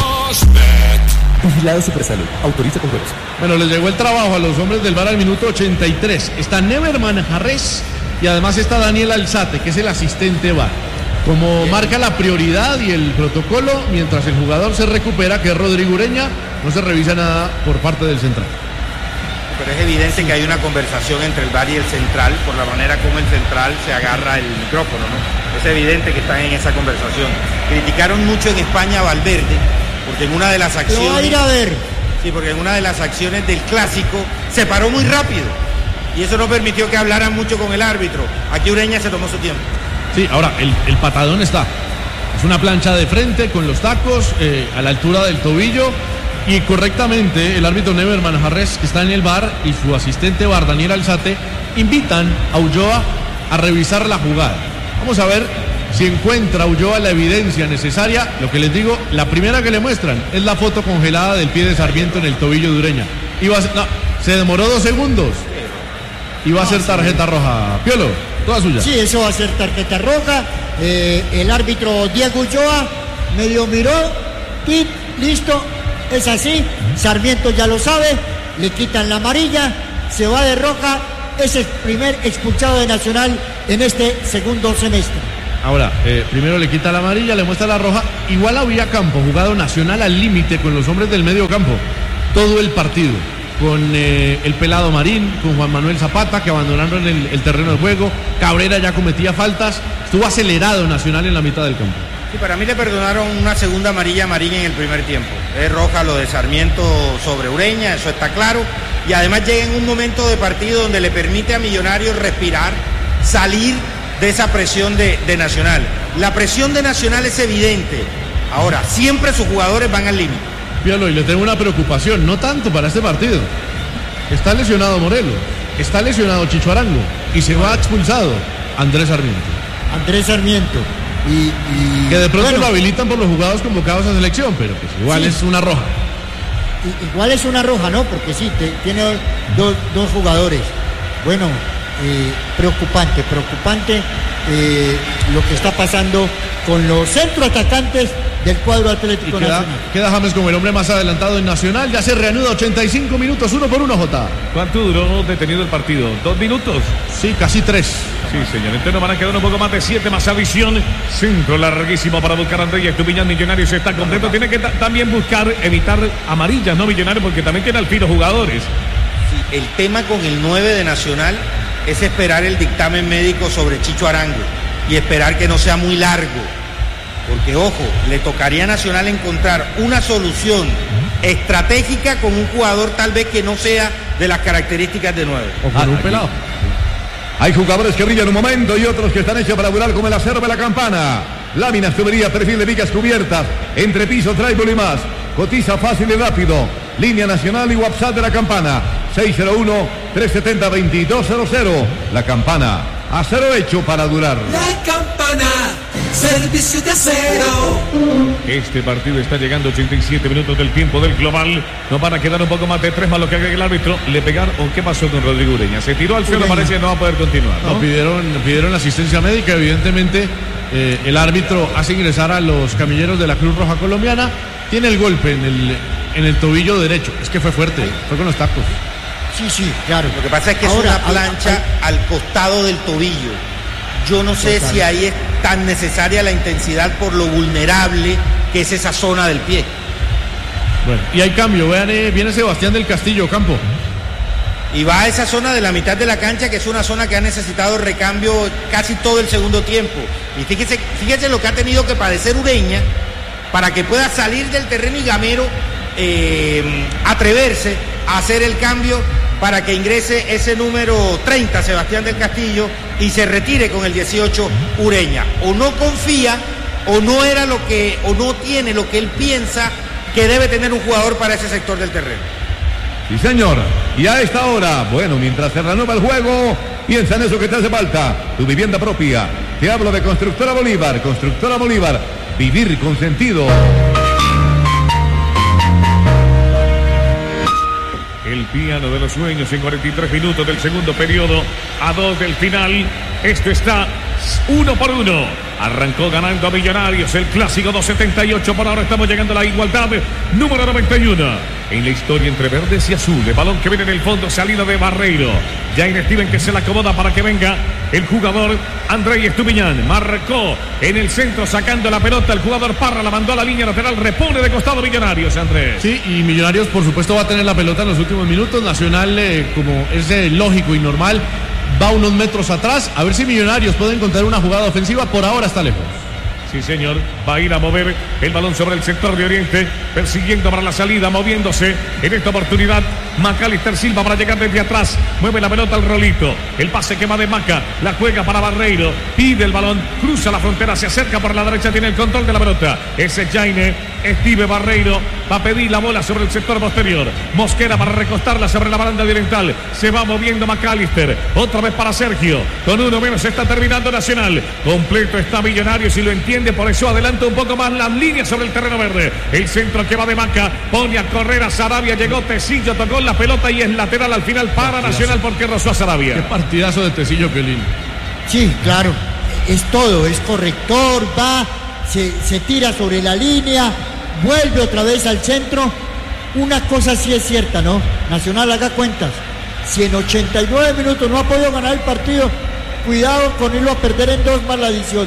Vigilado Supersalud. Autoriza con juegos. Bueno, les llegó el trabajo a los hombres del bar al minuto ochenta y tres. Está Neverman Jarrés y además está Daniel Alzate, que es el asistente bar. Como marca la prioridad y el protocolo, mientras el jugador se recupera, que es Rodrigo Ureña, no se revisa nada por parte del central. Pero es evidente que hay una conversación entre el bar y el central por la manera como el central se agarra el micrófono, ¿no? Es evidente que están en esa conversación. Criticaron mucho en España a Valverde, porque en una de las Lo va a acciones... ir a ver. Sí, porque en una de las acciones del clásico se paró muy rápido. Y eso no permitió que hablaran mucho con el árbitro. Aquí Ureña se tomó su tiempo. Sí, ahora, el, el patadón está. Es una plancha de frente con los tacos eh, a la altura del tobillo. Y correctamente el árbitro Neverman Jarrés, que está en el bar, y su asistente bar, Daniel Alzate, invitan a Ulloa a revisar la jugada. Vamos a ver Si encuentra Ulloa la evidencia necesaria, lo que les digo, la primera que le muestran es la foto congelada del pie de Sarmiento en el tobillo de Ureña. Iba a ser, no, se demoró dos segundos. Y va a ser tarjeta roja. Piolo, toda suya. Sí, eso va a ser tarjeta roja. Eh, el árbitro Diego Ulloa medio miró, tit, listo, es así. Sarmiento ya lo sabe, le quitan la amarilla, se va de roja, es el primer expulsado de Nacional en este segundo semestre. Ahora, eh, primero le quita la amarilla, le muestra la roja. Igual había campo, jugado Nacional al límite con los hombres del medio campo. Todo el partido. Con eh, el Pelado Marín, con Juan Manuel Zapata, que abandonaron el, el terreno de juego. Cabrera ya cometía faltas. Estuvo acelerado Nacional en la mitad del campo. Sí, para mí le perdonaron una segunda amarilla a Marín en el primer tiempo. Es roja lo de Sarmiento sobre Ureña, eso está claro. Y además llega en un momento de partido donde le permite a Millonarios respirar, salir de esa presión de, de Nacional. La presión de Nacional es evidente. Ahora, siempre sus jugadores van al límite. Piolo, y le tengo una preocupación, no tanto para este partido. Está lesionado Morelos, está lesionado Chicho Arango y se va expulsado Andrés Sarmiento. Andrés Sarmiento. Y, y que de pronto bueno, lo habilitan por los jugadores convocados a selección, pero pues igual sí, es una roja. Igual es una roja, ¿no? Porque sí, te, tiene dos, dos jugadores. Bueno, eh, preocupante, preocupante eh, lo que está pasando con los centroatacantes del cuadro Atlético y queda, Nacional. Queda James como el hombre más adelantado en Nacional. Ya se reanuda ochenta y cinco minutos, uno por uno, Jota. ¿Cuánto duró detenido el partido? ¿Dos minutos? Sí, casi tres. Sí, señor. Entonces nos van a quedar un poco más de siete, más adición. Centro larguísimo para buscar a Andrés Estupiñán. Millonarios está contento. Tiene que también buscar evitar amarillas, ¿no, Millonarios? Porque también tiene al filo jugadores. Sí, el tema con el nueve de Nacional es esperar el dictamen médico sobre Chicho Arango y esperar que no sea muy largo. Porque, ojo, le tocaría a Nacional encontrar una solución estratégica con un jugador tal vez que no sea de las características de nueve. O con ah, un pelado. Hay jugadores que brillan un momento y otros que están hechos para volar como el acero de la campana. Láminas, tubería, perfil de vigas cubiertas, entrepiso, tribal y más. Cotiza fácil y rápido. Línea nacional y WhatsApp de la campana. seis cero uno, tres siete cero, dos dos cero cero. La campana. Acero hecho para durar. La campana. Servicio de acero. Este partido está llegando a ochenta y siete minutos del tiempo del global. Nos van a quedar un poco más de tres más lo que haga el árbitro. ¿Le pegaron o qué pasó con Rodrigo Ureña? Se tiró al suelo, parece que no va a poder continuar, ¿no? No, pidieron, pidieron asistencia médica. Evidentemente, eh, el árbitro hace ingresar a los camilleros de la Cruz Roja Colombiana. Tiene el golpe en el, en el tobillo derecho. Es que fue fuerte, fue con los tacos. Sí, sí, claro. Lo que pasa es que Ahora, es una plancha al, al, al costado del tobillo. Yo no sé Total. si ahí es tan necesaria la intensidad por lo vulnerable que es esa zona del pie. Bueno, y hay cambio. Vean, eh, viene Sebastián del Castillo, campo. Y va a esa zona de la mitad de la cancha, que es una zona que ha necesitado recambio casi todo el segundo tiempo. Y fíjese, fíjese lo que ha tenido que padecer Ureña para que pueda salir del terreno y Gamero eh, atreverse a hacer el cambio para que ingrese ese número treinta, Sebastián del Castillo, y se retire con el dieciocho Ureña. O no confía, o no era lo que, o no tiene lo que él piensa que debe tener un jugador para ese sector del terreno. Sí, señor. Y a esta hora, bueno, mientras se renueva el juego, piensa en eso que te hace falta, tu vivienda propia. Te hablo de Constructora Bolívar. Constructora Bolívar, vivir con sentido. El piano de los sueños en cuarenta y tres minutos del segundo periodo, a dos del final. Esto está uno por uno. Arrancó ganando a Millonarios el clásico dos setenta y ocho. Por ahora estamos llegando a la igualdad número noventa y uno. En la historia entre verdes y azules. Balón que viene en el fondo, salida de Barreiro. Jair Steven que se la acomoda para que venga el jugador Andrés Estupiñán. Marcó en el centro sacando la pelota. El jugador Parra la mandó a la línea lateral. Repone de costado Millonarios, Andrés. Sí, y Millonarios por supuesto va a tener la pelota en los últimos minutos. Nacional, eh, como es eh, lógico y normal, va unos metros atrás. A ver si Millonarios puede encontrar una jugada ofensiva. Por ahora está lejos. Sí, señor, va a ir a mover el balón sobre el sector de Oriente, persiguiendo para la salida, moviéndose en esta oportunidad. Macalister Silva para llegar desde atrás, mueve la pelota al Rolito, el pase que va de Maca, la juega para Barreiro, pide el balón, cruza la frontera, se acerca por la derecha, tiene el control de la pelota. Ese es Jaime, Steve Barreiro, Va a pedir la bola sobre el sector posterior. Mosquera para recostarla sobre la baranda oriental. Se va moviendo McAllister. Otra vez para Sergio. Con uno menos está terminando Nacional. Completo está Millonarios y lo entiende. Por eso adelanta un poco más las líneas sobre el terreno verde. El centro que va de Maca. Pone a correr a Sarabia. Llegó Tecillo. Tocó la pelota y es lateral al final para Nacional porque rozó a Sarabia. Qué partidazo de Tecillo, Piolín. Sí, claro. Es todo. Es corrector. Va. Se, se tira sobre la línea. Vuelve otra vez al centro. Una cosa sí es cierta, ¿no? Nacional, haga cuentas. Si en ochenta y nueve minutos no ha podido ganar el partido, cuidado con irlo a perder en dos más la adición.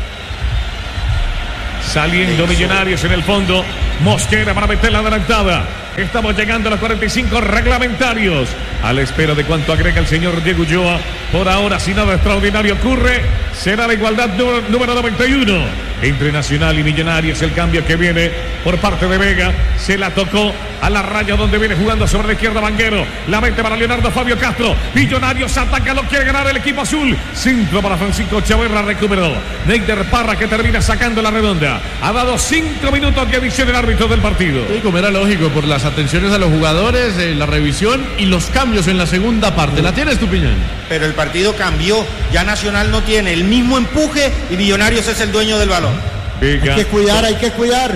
Saliendo Millonarios en el fondo. Mosquera para meter la adelantada. Estamos llegando a los cuarenta y cinco reglamentarios. A la espera de cuánto agrega el señor Diego Ulloa. Por ahora, si nada extraordinario ocurre, será la igualdad número noventa y uno. Entre Nacional y Millonarios, el cambio que viene por parte de Vega. Se la tocó a la raya donde viene jugando sobre la izquierda Vanguero. La mete para Leonardo Fabio Castro. Millonarios ataca, lo quiere ganar el equipo azul. Centro para Francisco Chaverra, recuperó. Neider Parra que termina sacando la redonda. Ha dado cinco minutos de adición el árbitro del partido. Sí, como era lógico, por las atenciones a los jugadores, eh, la revisión y los cambios en la segunda parte. ¿La tienes, Tupiñán? Pero el partido cambió. Ya Nacional no tiene el mismo empuje y Millonarios es el dueño del balón. Venga. Hay que cuidar, hay que cuidar.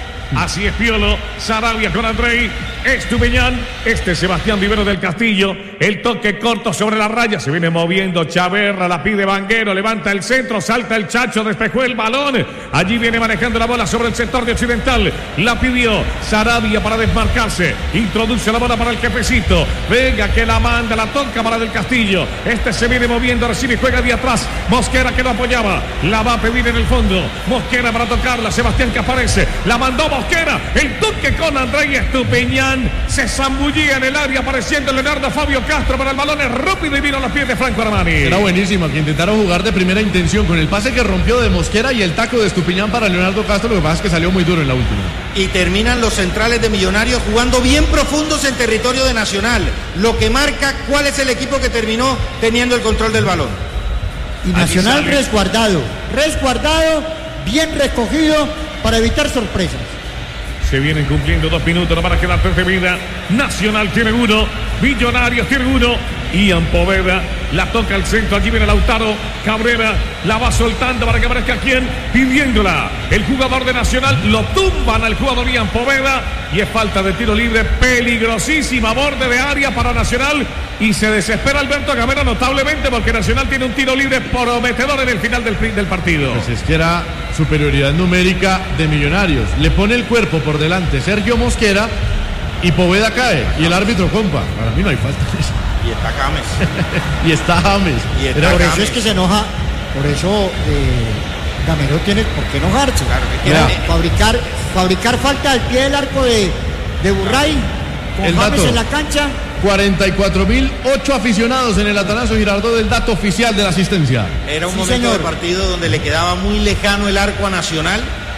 Así es Piolo, Sarabia con Andrei, Estupiñán, este Sebastián Vivero del Castillo, el toque corto sobre la raya, se viene moviendo Chaverra, la pide Vanguero, levanta el centro, salta el Chacho, despejó el balón, allí viene manejando la bola sobre el sector de Occidental, la pidió Sarabia para desmarcarse, introduce la bola para el jefecito, venga que la manda, la toca para del Castillo, este se viene moviendo, recibe y juega de atrás, Mosquera que lo apoyaba, la va a pedir en el fondo, Mosquera para tocarla, Sebastián que aparece, la mandó Mosquera, el toque con Andrei Estupiñán, se zambullía en el área apareciendo Leonardo Fabio Castro, para el balón es rápido y vino a los pies de Franco Armani. Era buenísimo, que intentaron jugar de primera intención con el pase que rompió de Mosquera y el taco de Estupiñán para Leonardo Castro, lo que pasa es que salió muy duro en la última. Y terminan los centrales de Millonarios jugando bien profundos en territorio de Nacional, lo que marca cuál es el equipo que terminó teniendo el control del balón. Y Nacional resguardado, resguardado, bien recogido para evitar sorpresas. Se vienen cumpliendo dos minutos, no van a quedar tres de vida. Nacional tiene uno, Millonarios tiene uno. Ian Poveda la toca al centro, allí viene Lautaro Cabrera, la va soltando para que aparezca quien, pidiéndola. El jugador de Nacional lo tumban al jugador Ian Poveda y es falta de tiro libre peligrosísima, borde de área para Nacional y se desespera Alberto Gamero notablemente porque Nacional tiene un tiro libre prometedor en el final del, del partido. Pues es que era superioridad numérica de Millonarios. Le pone el cuerpo por delante Sergio Mosquera y Poveda cae y el árbitro compa. Para mí no hay falta. Y está James. y está James. Y está por James. eso es que se enoja. Por eso eh, Gamero tiene por qué enojarse. Claro que Era tiene. fabricar, fabricar falta al pie del arco de, de Burray. Con El James dato. en la cancha. cuarenta y cuatro mil ocho aficionados en el Atanasio Girardot, del dato oficial de la asistencia. Era un Sí, momento señor. de partido donde le quedaba muy lejano el arco a Nacional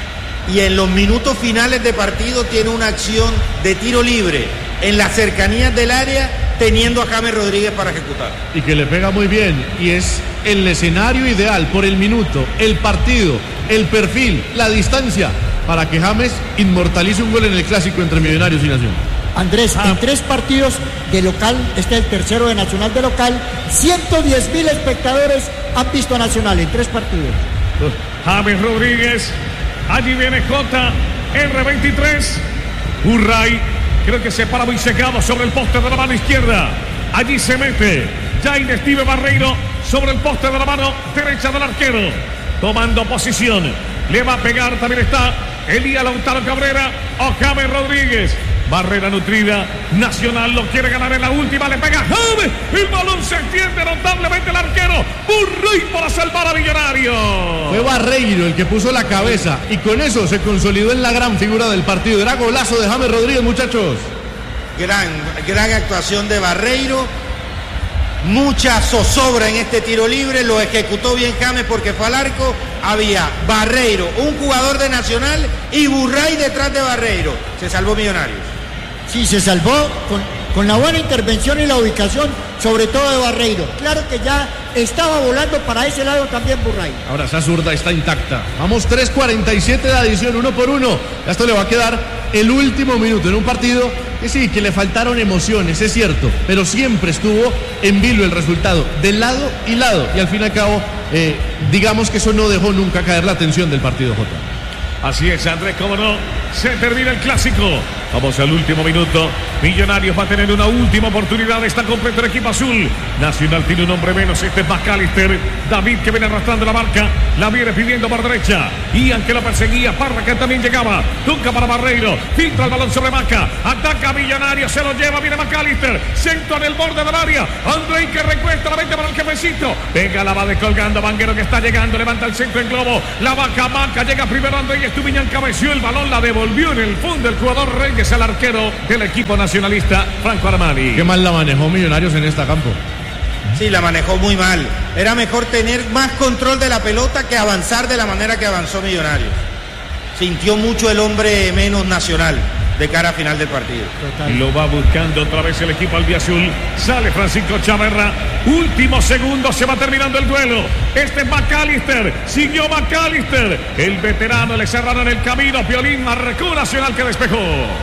y en los minutos finales de partido tiene una acción de tiro libre en las cercanías del área teniendo a James Rodríguez para ejecutar. Y que le pega muy bien y es el escenario ideal por el minuto, el partido, el perfil, la distancia para que James inmortalice un gol en el clásico entre Millonarios y Nación. Andrés, Ah. en tres partidos de local, este es el tercero de Nacional de local, ciento diez mil espectadores han visto a Nacional en tres partidos. James Rodríguez, allí viene J R veintitrés, Urray, creo que se para muy secado sobre el poste de la mano izquierda, allí se mete Jaime Steve Barreiro sobre el poste de la mano derecha del arquero, tomando posición, le va a pegar, también está Elías Lautaro Cabrera o James Rodríguez. Barrera nutrida, Nacional lo quiere ganar en la última, le pega James, el balón se extiende notablemente el arquero, Burray para salvar a Millonarios. Fue Barreiro el que puso la cabeza y con eso se consolidó en la gran figura del partido. Era golazo de James Rodríguez, muchachos. Gran, gran actuación de Barreiro. Mucha zozobra en este tiro libre, lo ejecutó bien James porque fue al arco. Había Barreiro, un jugador de Nacional y Burray detrás de Barreiro. Se salvó Millonarios. Sí, se salvó con, con la buena intervención y la ubicación, sobre todo de Barreiro. Claro que ya estaba volando para ese lado también Burray. Ahora esa zurda está intacta. Vamos, tres cuarenta y siete de adición, uno por uno. Esto le va a quedar el último minuto en un partido que sí, que le faltaron emociones, es cierto, pero siempre estuvo en vilo el resultado, de lado y lado, y al fin y al cabo, eh, digamos que eso no dejó nunca caer la atención del partido, Jota. Así es, Andrés, cómo no, se termina el clásico. Vamos al último minuto. Millonarios va a tener una última oportunidad. Está completo el equipo azul. Nacional tiene un hombre menos. Este es McAllister. David, que viene arrastrando la marca. La viene pidiendo por derecha. Ian, que lo perseguía. Parra, que también llegaba. Toca para Barreiro. Filtra el balón sobre Maca. Ataca a Millonarios. Se lo lleva. Viene McAllister. Centro en el borde del área. Andrei, que recuesta la mente para el jefecito. Pega la va descolgando. Vanguero, que está llegando. Levanta el centro en globo. La vaca Maca. Llega primero Andrei. Estupiñán cabeció el balón. La devolvió en el fondo el jugador Reyes, el arquero del equipo nacionalista, Franco Armani. Qué mal la manejó Millonarios en esta campo. Sí, la manejó muy mal. Era mejor tener más control de la pelota que avanzar de la manera que avanzó Millonarios. Sintió mucho el hombre menos Nacional de cara a final del partido. Total. Lo va buscando otra vez el equipo albiazul. Sale Francisco Chaverra. Último segundo, se va terminando el duelo. Este es McAllister. Siguió McAllister. El veterano le cerraron el camino. Piolín marcó Nacional, que despejó.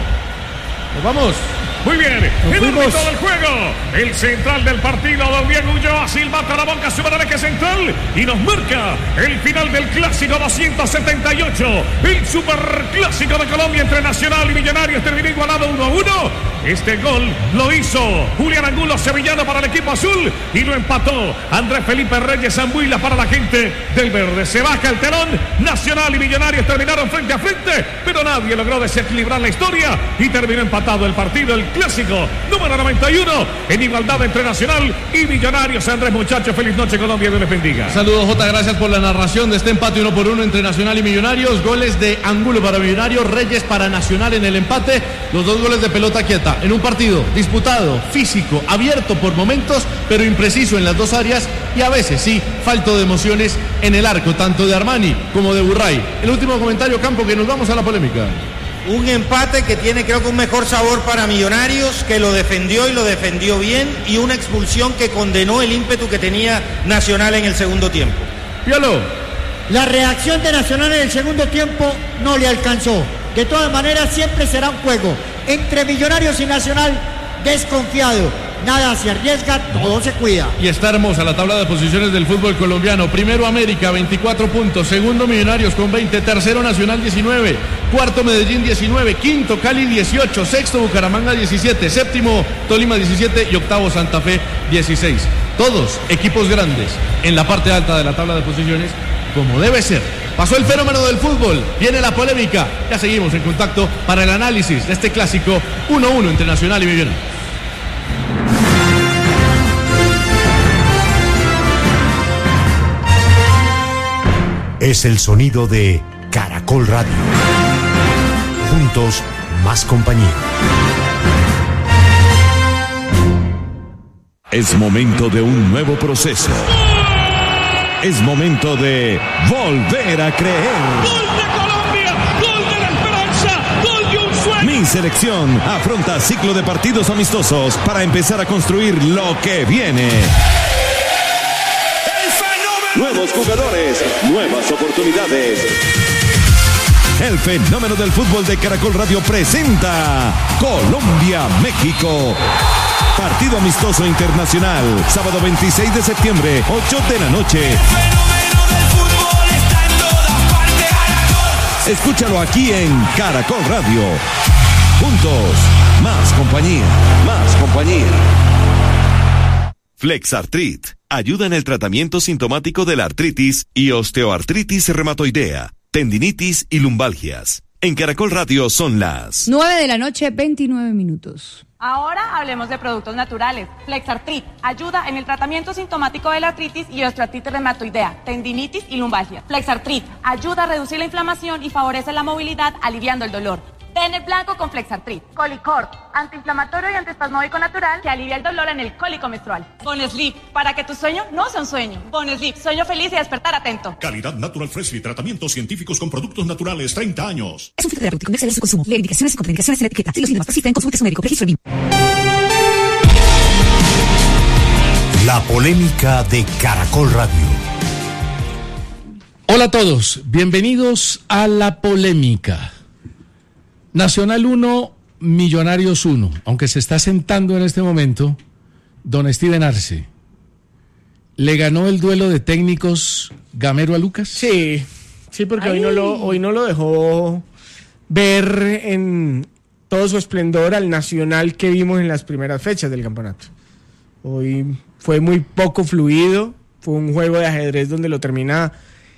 Nos vamos. Muy bien, el árbitro del juego, el central del partido, don Diego Ulloa, silbata la boca, su eje central y nos marca el final del clásico doscientos setenta y ocho, el superclásico de Colombia entre Nacional y Millonarios, terminó igualado uno a uno. Este gol lo hizo Julián Angulo Sevillano para el equipo azul y lo empató Andrés Felipe Reyes Zambuila para la gente del verde. Se baja el telón, Nacional y Millonarios terminaron frente a frente, pero nadie logró desequilibrar la historia y terminó empatado el partido, el clásico número noventa y uno, en igualdad entre Nacional y Millonarios. Andrés, muchachos, feliz noche, Colombia, Dios les bendiga. Saludos, Jota, gracias por la narración de este empate uno por uno entre Nacional y Millonarios. Goles de Angulo para Millonarios, Reyes para Nacional en el empate. Los dos goles de pelota quieta en un partido disputado, físico, abierto por momentos, pero impreciso en las dos áreas y a veces sí, falto de emociones en el arco, tanto de Armani como de Burray. El último comentario, Campo, que nos vamos a la polémica. Un empate que tiene, creo que, un mejor sabor para Millonarios, que lo defendió y lo defendió bien, y una expulsión que condenó el ímpetu que tenía Nacional en el segundo tiempo. Piolo. La reacción de Nacional en el segundo tiempo no le alcanzó. De todas maneras, siempre será un juego entre Millonarios y Nacional desconfiado. Nada se arriesga, todo se cuida. Y está hermosa la tabla de posiciones del fútbol colombiano. Primero América, veinticuatro puntos. Segundo Millonarios con veinte. Tercero Nacional, diecinueve. Cuarto Medellín, diecinueve. Quinto Cali, dieciocho. Sexto Bucaramanga, diecisiete. Séptimo Tolima, diecisiete. Y octavo Santa Fe, dieciséis. Todos equipos grandes en la parte alta de la tabla de posiciones, como debe ser. Pasó el fenómeno del fútbol, viene la polémica. Ya seguimos en contacto para el análisis de este clásico uno a uno entre Nacional y Millonarios. Es el sonido de Caracol Radio. Juntos, más compañía. Es momento de un nuevo proceso. Es momento de volver a creer. ¡Gol de Colombia! ¡Gol de la esperanza! ¡Gol de un sueño! Mi selección afronta ciclo de partidos amistosos para empezar a construir lo que viene. Nuevos jugadores, nuevas oportunidades. El fenómeno del fútbol de Caracol Radio presenta Colombia-México. Partido amistoso internacional, sábado veintiséis de septiembre, ocho de la noche. El fenómeno del fútbol está en todas partes, Caracol. Escúchalo aquí en Caracol Radio. Juntos, más compañía, más compañía. Flexartrit ayuda en el tratamiento sintomático de la artritis y osteoartritis reumatoidea, tendinitis y lumbalgias. En Caracol Radio son las nueve de la noche, veintinueve minutos. Ahora hablemos de productos naturales. Flexartrit ayuda en el tratamiento sintomático de la artritis y osteoartritis reumatoidea, tendinitis y lumbalgia. Flexartrit ayuda a reducir la inflamación y favorece la movilidad, aliviando el dolor. Ten el blanco con Flexartrit. Colicor, antiinflamatorio y antiespasmódico natural que alivia el dolor en el cólico menstrual. Bonesleep, para que tu sueño no sea un sueño. Bonesleep, sueño feliz y despertar atento. Calidad Natural Freshly, tratamientos científicos con productos naturales, treinta años. Es un fitoterapéutico, no exceder su consumo. Lee indicaciones y contraindicaciones en la etiqueta. Si los síntomas persisten, consulte a su médico. Registro B I M. La polémica de Caracol Radio. Hola a todos, bienvenidos a La Polémica. Nacional uno, Millonarios uno, aunque se está sentando en este momento don Steven Arce. ¿Le ganó el duelo de técnicos Gamero a Lucas? Sí, sí, porque hoy no, lo, hoy no lo dejó ver en todo su esplendor al Nacional que vimos en las primeras fechas del campeonato. Hoy fue muy poco fluido, fue un juego de ajedrez donde lo termina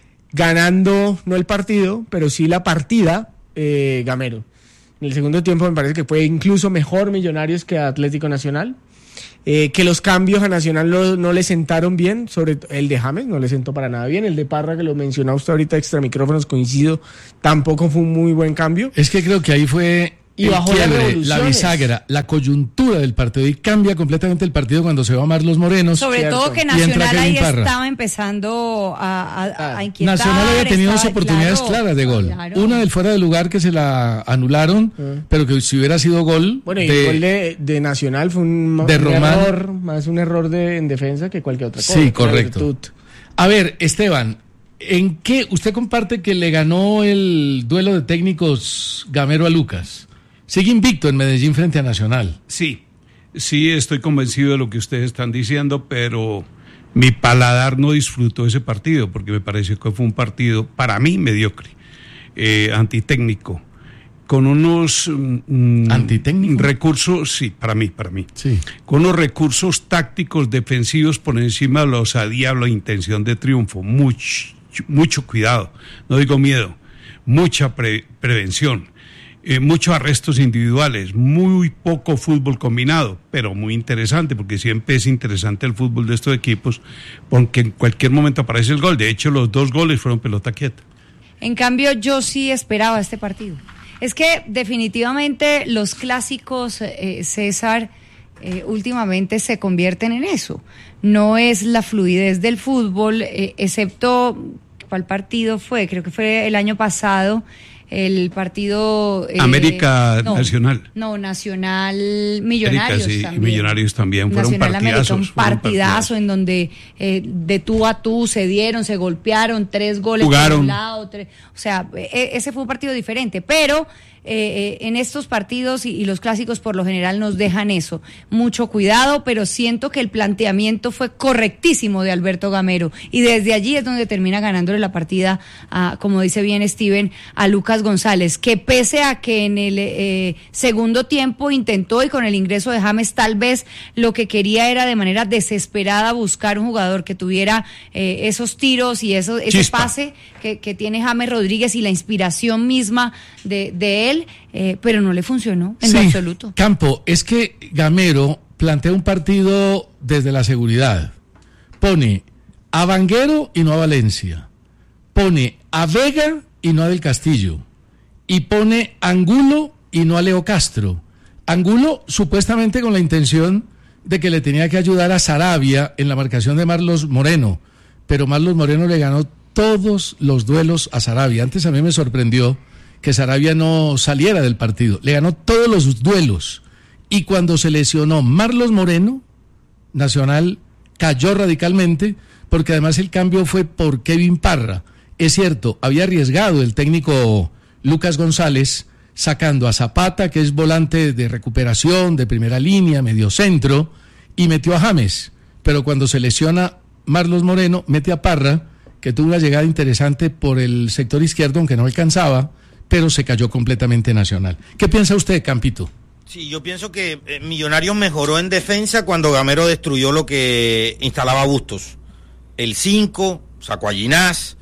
ganando, no el partido, pero sí la partida, eh, Gamero. En el segundo tiempo me parece que fue incluso mejor Millonarios que Atlético Nacional, eh, que los cambios a Nacional no, no le sentaron bien, sobre todo el de James no le sentó para nada bien, el de Parra que lo mencionó usted ahorita extra micrófonos, coincido, tampoco fue un muy buen cambio. Es que creo que ahí fue... Y bajo quiebre, la bisagra, la coyuntura del partido, y cambia completamente el partido cuando se va Marlos Moreno. Sobre cierto, todo que Nacional ahí Parra. Estaba empezando a, a, a inquietar. Nacional había tenido dos oportunidades claro, claras de gol. Claro. Una del fuera de lugar que se la anularon, uh. pero que si hubiera sido gol. Bueno, y de, el gol de, de Nacional fue un, de un Román, error, más un error de, en defensa que cualquier otra cosa. Sí, correcto. A ver, Esteban, ¿en qué usted comparte que le ganó el duelo de técnicos Gamero a Lucas? Sigue invicto en Medellín frente a Nacional. Sí, sí estoy convencido de lo que ustedes están diciendo, pero mi paladar no disfrutó ese partido porque me pareció que fue un partido, para mí, mediocre, eh, antitécnico, con unos mm, ¿Antitécnico? recursos, sí, para mí, para mí, sí. con unos recursos tácticos defensivos por encima de la osadía o la intención de triunfo. Mucho, mucho cuidado, no digo miedo, mucha pre- prevención. Eh, muchos arrestos individuales, muy poco fútbol combinado, pero muy interesante, porque siempre es interesante el fútbol de estos equipos, porque en cualquier momento aparece el gol. De hecho, los dos goles fueron pelota quieta. En cambio, yo sí esperaba este partido. Es que definitivamente los clásicos, eh, César, eh, últimamente se convierten en eso. No es la fluidez del fútbol, eh, excepto, ¿cuál partido fue? Creo que fue el año pasado, el partido... Eh, América no, Nacional. No, Nacional Millonarios América, sí, también. y Millonarios también. Fueron Nacional partidazos. América, un partidazo en donde eh, de tú a tú se dieron, se golpearon, tres goles Jugaron. por un lado. Tres, o sea, e- ese fue un partido diferente, pero... Eh, eh, en estos partidos y, y los clásicos por lo general nos dejan eso, mucho cuidado, pero siento que el planteamiento fue correctísimo de Alberto Gamero y desde allí es donde termina ganándole la partida, a, como dice bien Steven, a Lucas González, que pese a que en el eh, segundo tiempo intentó y con el ingreso de James tal vez lo que quería era de manera desesperada buscar un jugador que tuviera eh, esos tiros y eso, ese Chispa. pase que, que tiene James Rodríguez y la inspiración misma de, de él. Eh, pero no le funcionó en sí, lo absoluto. Campo, es que Gamero plantea un partido desde la seguridad. Pone a Vanguero y no a Valencia. Pone a Vega y no a Del Castillo. Y pone a Angulo y no a Leo Castro. Angulo supuestamente con la intención de que le tenía que ayudar a Sarabia en la marcación de Marlos Moreno. Pero Marlos Moreno le ganó todos los duelos a Sarabia. Antes a mí me sorprendió que Sarabia no saliera del partido. Le ganó todos los duelos. Y cuando se lesionó Marlos Moreno, Nacional cayó radicalmente, porque además el cambio fue por Kevin Parra. Es cierto, había arriesgado el técnico Lucas González, sacando a Zapata, que es volante de recuperación, de primera línea, medio centro, y metió a James. Pero cuando se lesiona Marlos Moreno, mete a Parra, que tuvo una llegada interesante por el sector izquierdo, aunque no alcanzaba, pero se cayó completamente Nacional. ¿Qué piensa usted, Campito? Sí, yo pienso que eh, Millonarios mejoró en defensa cuando Gamero destruyó lo que instalaba Bustos. El cinco, sacó a Ginás,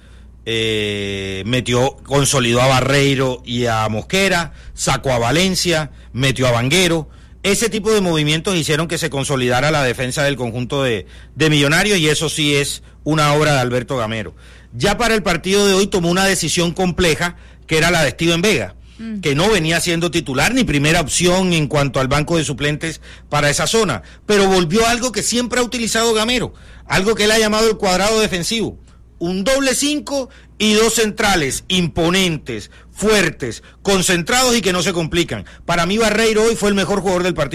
eh, metió, consolidó a Barreiro y a Mosquera, sacó a Valencia, metió a Vanguero. Ese tipo de movimientos hicieron que se consolidara la defensa del conjunto de, de Millonarios, y eso sí es una obra de Alberto Gamero. Ya para el partido de hoy tomó una decisión compleja, que era la de Steven Vega, mm. que no venía siendo titular ni primera opción en cuanto al banco de suplentes para esa zona, pero volvió a algo que siempre ha utilizado Gamero, algo que él ha llamado el cuadrado defensivo, un doble cinco y dos centrales imponentes, fuertes, concentrados y que no se complican. Para mí Barreiro hoy fue el mejor jugador del partido,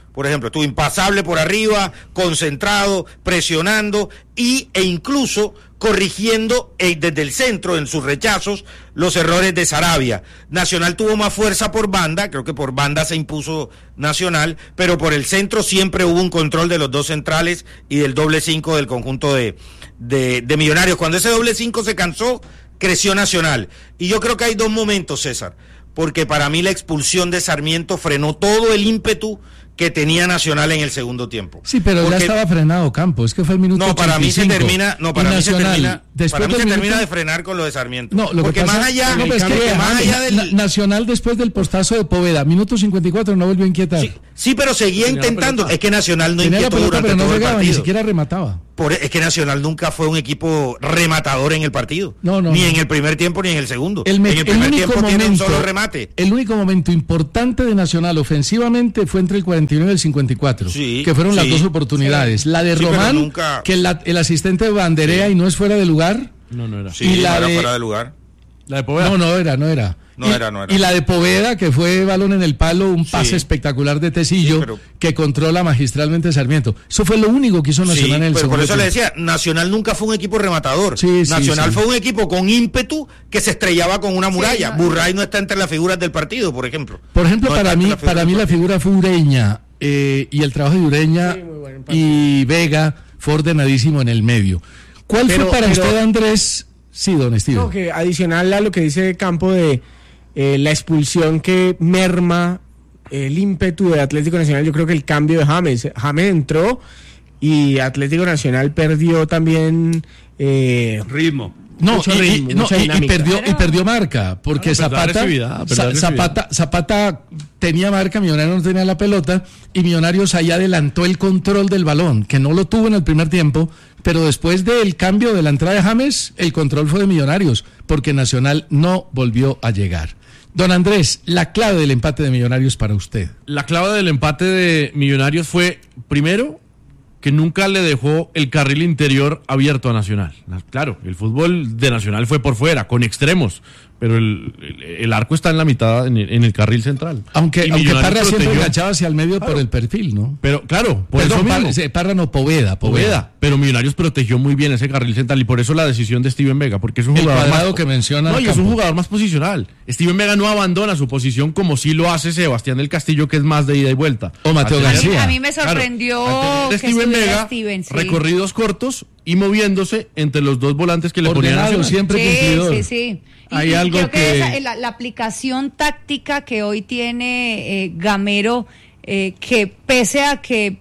Por ejemplo, estuvo impasable por arriba, concentrado, presionando y, e incluso corrigiendo eh, desde el centro en sus rechazos los errores de Saravia. Nacional tuvo más fuerza por banda, creo que por banda se impuso Nacional, pero por el centro siempre hubo un control de los dos centrales y del doble cinco del conjunto de, de, de Millonarios. Cuando ese doble cinco se cansó, creció Nacional. Y yo creo que hay dos momentos, César, porque para mí la expulsión de Sarmiento frenó todo el ímpetu que tenía Nacional en el segundo tiempo. Sí, pero porque ya estaba frenado Campo, es que fue el minuto No, para ochenta y cinco. mí se termina, no, para Y mí se Nacional, termina, después para mí del se minuto- termina de frenar con lo de Sarmiento. No, lo porque que pasa, más allá, no, pero es que, porque más James, allá del Na- Nacional después del postazo de Poveda, minuto cincuenta y cuatro, no volvió a inquietar. Sí, sí, pero seguía Tenía la intentando. pelota. Es que Nacional no Tenía la inquietó pelota, durante pero no todo el llegaba, ni partido. siquiera remataba. Por- es que Nacional nunca fue un equipo rematador en el partido. No, no, ni no. en el primer tiempo ni en el segundo. El, me- en el el primer único tiempo tiene un momento, solo remate. el único momento importante de Nacional ofensivamente fue entre el cuarenta y nueve y el cincuenta y cuatro, Sí, que fueron las sí. dos oportunidades. La de Sí, pero Román, nunca- que la- el asistente banderea y no es fuera de lugar. No, no era. Sí, y la no era de- fuera de lugar. La de Poveda. No, no era, no era. No y, era, no era. Y la de Poveda, que fue balón en el palo, un pase Sí. espectacular de Tecillo, Sí, pero- que controla magistralmente Sarmiento. Eso fue lo único que hizo Sí, Nacional en el pero segundo por eso le tiempo. decía, Nacional nunca fue un equipo rematador. Sí, sí, Nacional sí. fue un equipo con ímpetu que se estrellaba con una muralla. no. Burray no está entre las figuras del partido, por ejemplo. Por ejemplo, No para está mí, entre las figuras para mí del la figura fue Ureña, eh, y el trabajo de Ureña Sí, muy buen partido. y Vega fue ordenadísimo en el medio. ¿Cuál Pero- fue para pero- usted, Andrés? Sí, don Steven. No, que adicional a lo que dice Campo de eh, la expulsión que merma el ímpetu de Atlético Nacional, yo creo que el cambio de James. James entró y Atlético Nacional perdió también eh, Ritmo. No, mucho y, ritmo, y- no, mucha y- y dinámica. perdió, y perdió marca, porque Claro, perdió Zapata, agresividad, perdió Za- agresividad. Zapata, Zapata tenía marca, Millonarios no tenía la pelota, y Millonarios ahí adelantó el control del balón, que no lo tuvo en el primer tiempo, pero después del cambio de la entrada de James, el control fue de Millonarios, porque Nacional no volvió a llegar. Don Andrés, la clave del empate de Millonarios para usted. La clave del empate de Millonarios fue, primero, que nunca le dejó el carril interior abierto a Nacional. Na- Claro, el fútbol de Nacional fue por fuera, con extremos, pero el, el- el arco está en la mitad, en el, en el carril central. Aunque, Y aunque Millonarios Parra siempre protegió- enganchaba hacia el medio Claro. por el perfil, ¿no? Pero claro, por Perdón, eso mismo. Parra, ese- Parra no, Poveda, Poveda. Poveda, pero Millonarios protegió muy bien ese carril central y por eso la decisión de Steven Vega, porque es un El jugador cuadrado más, que menciona No, y es un Campo. jugador más posicional. Steven Vega no abandona su posición como sí lo hace Sebastián del Castillo, que es más de ida y vuelta. O Mateo Al tener- García. A mí me sorprendió Al tener que Steven estuviera Vega, Steven, sí. recorridos cortos y moviéndose entre los dos volantes que le ponían Ordenado, Nacional. siempre Sí, cumplidor. sí, sí. Y, Hay y algo creo que, que- esa- la, la aplicación táctica que hoy tiene eh, Gamero, eh, que pese a que,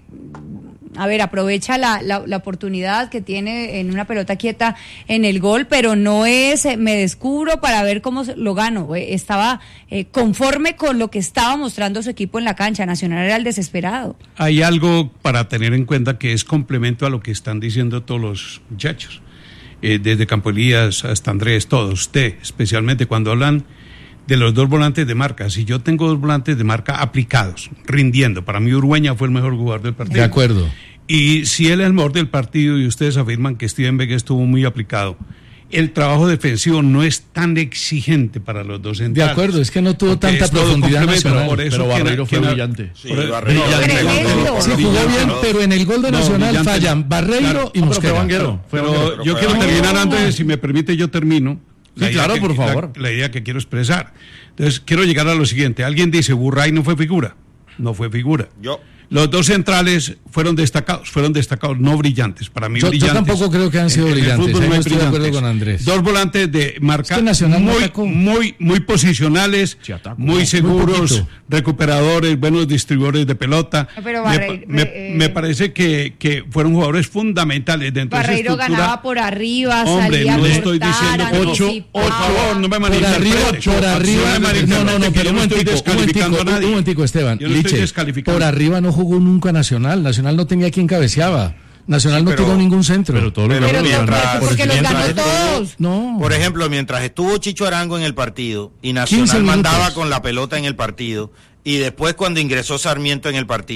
a ver, aprovecha la, la, la oportunidad que tiene en una pelota quieta en el gol, pero no es, eh, me descubro para ver cómo se- lo gano. Eh, estaba eh, conforme con lo que estaba mostrando su equipo en la cancha. Nacional era el desesperado. Hay algo para tener en cuenta que es complemento a lo que están diciendo todos los muchachos, eh, desde Campo Elías hasta Andrés, todos, usted especialmente, cuando hablan de los dos volantes de marca. Si yo tengo dos volantes de marca aplicados, rindiendo, para mí Urueña fue el mejor jugador del partido. De acuerdo. Y si él es el mejor del partido y ustedes afirman que Steven Vega estuvo muy aplicado, el trabajo defensivo no es tan exigente para los dos De centrales. acuerdo, es que no tuvo Porque tanta es todo profundidad complemento, Nacional. por eso Pero que- Barreiro fue que- brillante. Sí, por- Barreiro. brillante. Tremendo. Sí, jugó bien, pero en el gol de No, Nacional brillante. fallan Barreiro Claro. y No, pero fue Mosquera. Vanguero. Fue Pero Vanguero. yo quiero terminar antes, si me permite, yo termino. Sí, idea claro, que- por la- favor. La, idea que quiero expresar. Entonces, quiero llegar a lo siguiente. Alguien dice, Burray no fue figura. No fue figura. Yo. Los dos centrales fueron destacados, fueron destacados, no brillantes. Para mí, Yo- yo brillantes. tampoco creo que han sido En- en el brillantes, fútbol ahí no no hay estoy de acuerdo brillantes. con Andrés. Dos volantes de marca Es que Nacional no muy, atacó. muy, muy posicionales, Sí, atacó. muy Muy seguros, poquito. recuperadores, buenos distribuidores de pelota. Pero me, Barre- me- eh, me parece que, que fueron jugadores fundamentales dentro de esa Barreiro estructura. ganaba por arriba, Hombre, salía no a le estoy cortar, diciendo ocho, anticipaba. por favor, no me Por malinterprete. arriba, por arriba, No me no, malinterprete, no, no, que pero yo un no estoy momentico, un descalificando momentico, a nadie. un momentico, Esteban. Yo no estoy Liche, descalificando. por arriba no jugó nunca Nacional, Nacional no tenía quien cabeceaba, Nacional no pero- tiró ningún centro. Pero todos los Pero Pero goles no, ganaron. mientras- porque los ganó mientras- todos. No. Por ejemplo, mientras estuvo Chicho Arango en el partido y quince Nacional minutos. mandaba con la pelota en el partido, y después cuando ingresó Sarmiento en el partido,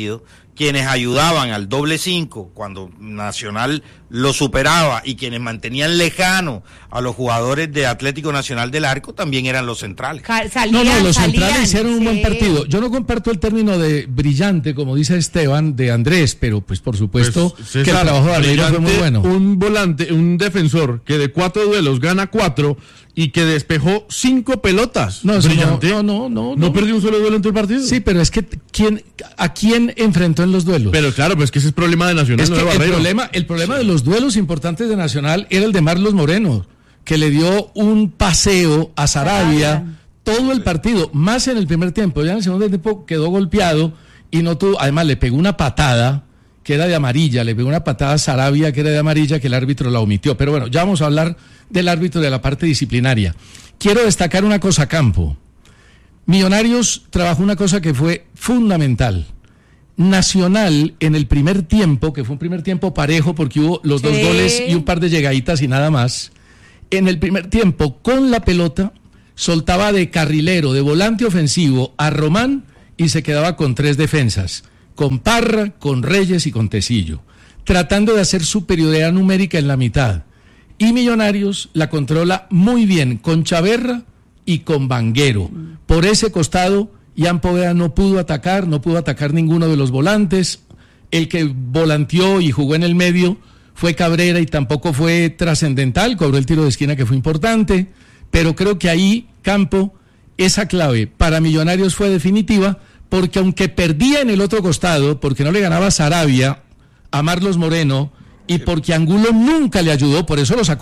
quienes ayudaban al doble cinco cuando Nacional lo superaba y quienes mantenían lejano a los jugadores de Atlético Nacional del Arco también eran los centrales. Salían, no, no, los salían, centrales hicieron un sí. buen partido. Yo no comparto el término de brillante, como dice Esteban, de Andrés, pero pues por supuesto Pues, que César, el trabajo de Arreira fue muy brillante, bueno. Un volante, un defensor que de cuatro duelos gana cuatro y que despejó cinco pelotas. No, eso brillante. no, no, no, no. ¿No perdió un solo duelo en todo el partido? Sí, pero es que ¿quién, ¿a quién enfrentó en los duelos? Pero claro, pues que ese es problema de Nacional. Es no que de el Barreiro. problema, el problema de los duelos importantes de Nacional era el de Marlos Moreno, que le dio un paseo a Sarabia todo el partido, más en el primer tiempo. Ya en el segundo tiempo quedó golpeado y no tuvo, además le pegó una patada que era de amarilla, le pegó una patada a Sarabia que era de amarilla, que el árbitro la omitió. Pero bueno, ya vamos a hablar del árbitro de la parte disciplinaria. Quiero destacar una cosa, Campo. Millonarios trabajó una cosa que fue fundamental. Nacional en el primer tiempo, que fue un primer tiempo parejo porque hubo los dos Sí. goles y un par de llegaditas y nada más, en el primer tiempo con la pelota soltaba de carrilero, de volante ofensivo a Román y se quedaba con tres defensas, con Parra, con Reyes y con Tecillo, tratando de hacer superioridad numérica en la mitad. Y Millonarios la controla muy bien con Chaverra y con Vanguero. Por ese costado, Ian Poveda no pudo atacar, no pudo atacar ninguno de los volantes. El que volanteó y jugó en el medio fue Cabrera y tampoco fue trascendental, cobró el tiro de esquina que fue importante, pero creo que ahí, Campo, esa clave para Millonarios fue definitiva, porque aunque perdía en el otro costado, porque no le ganaba Sarabia a Marlos Moreno, y porque Angulo nunca le ayudó, por eso lo sacó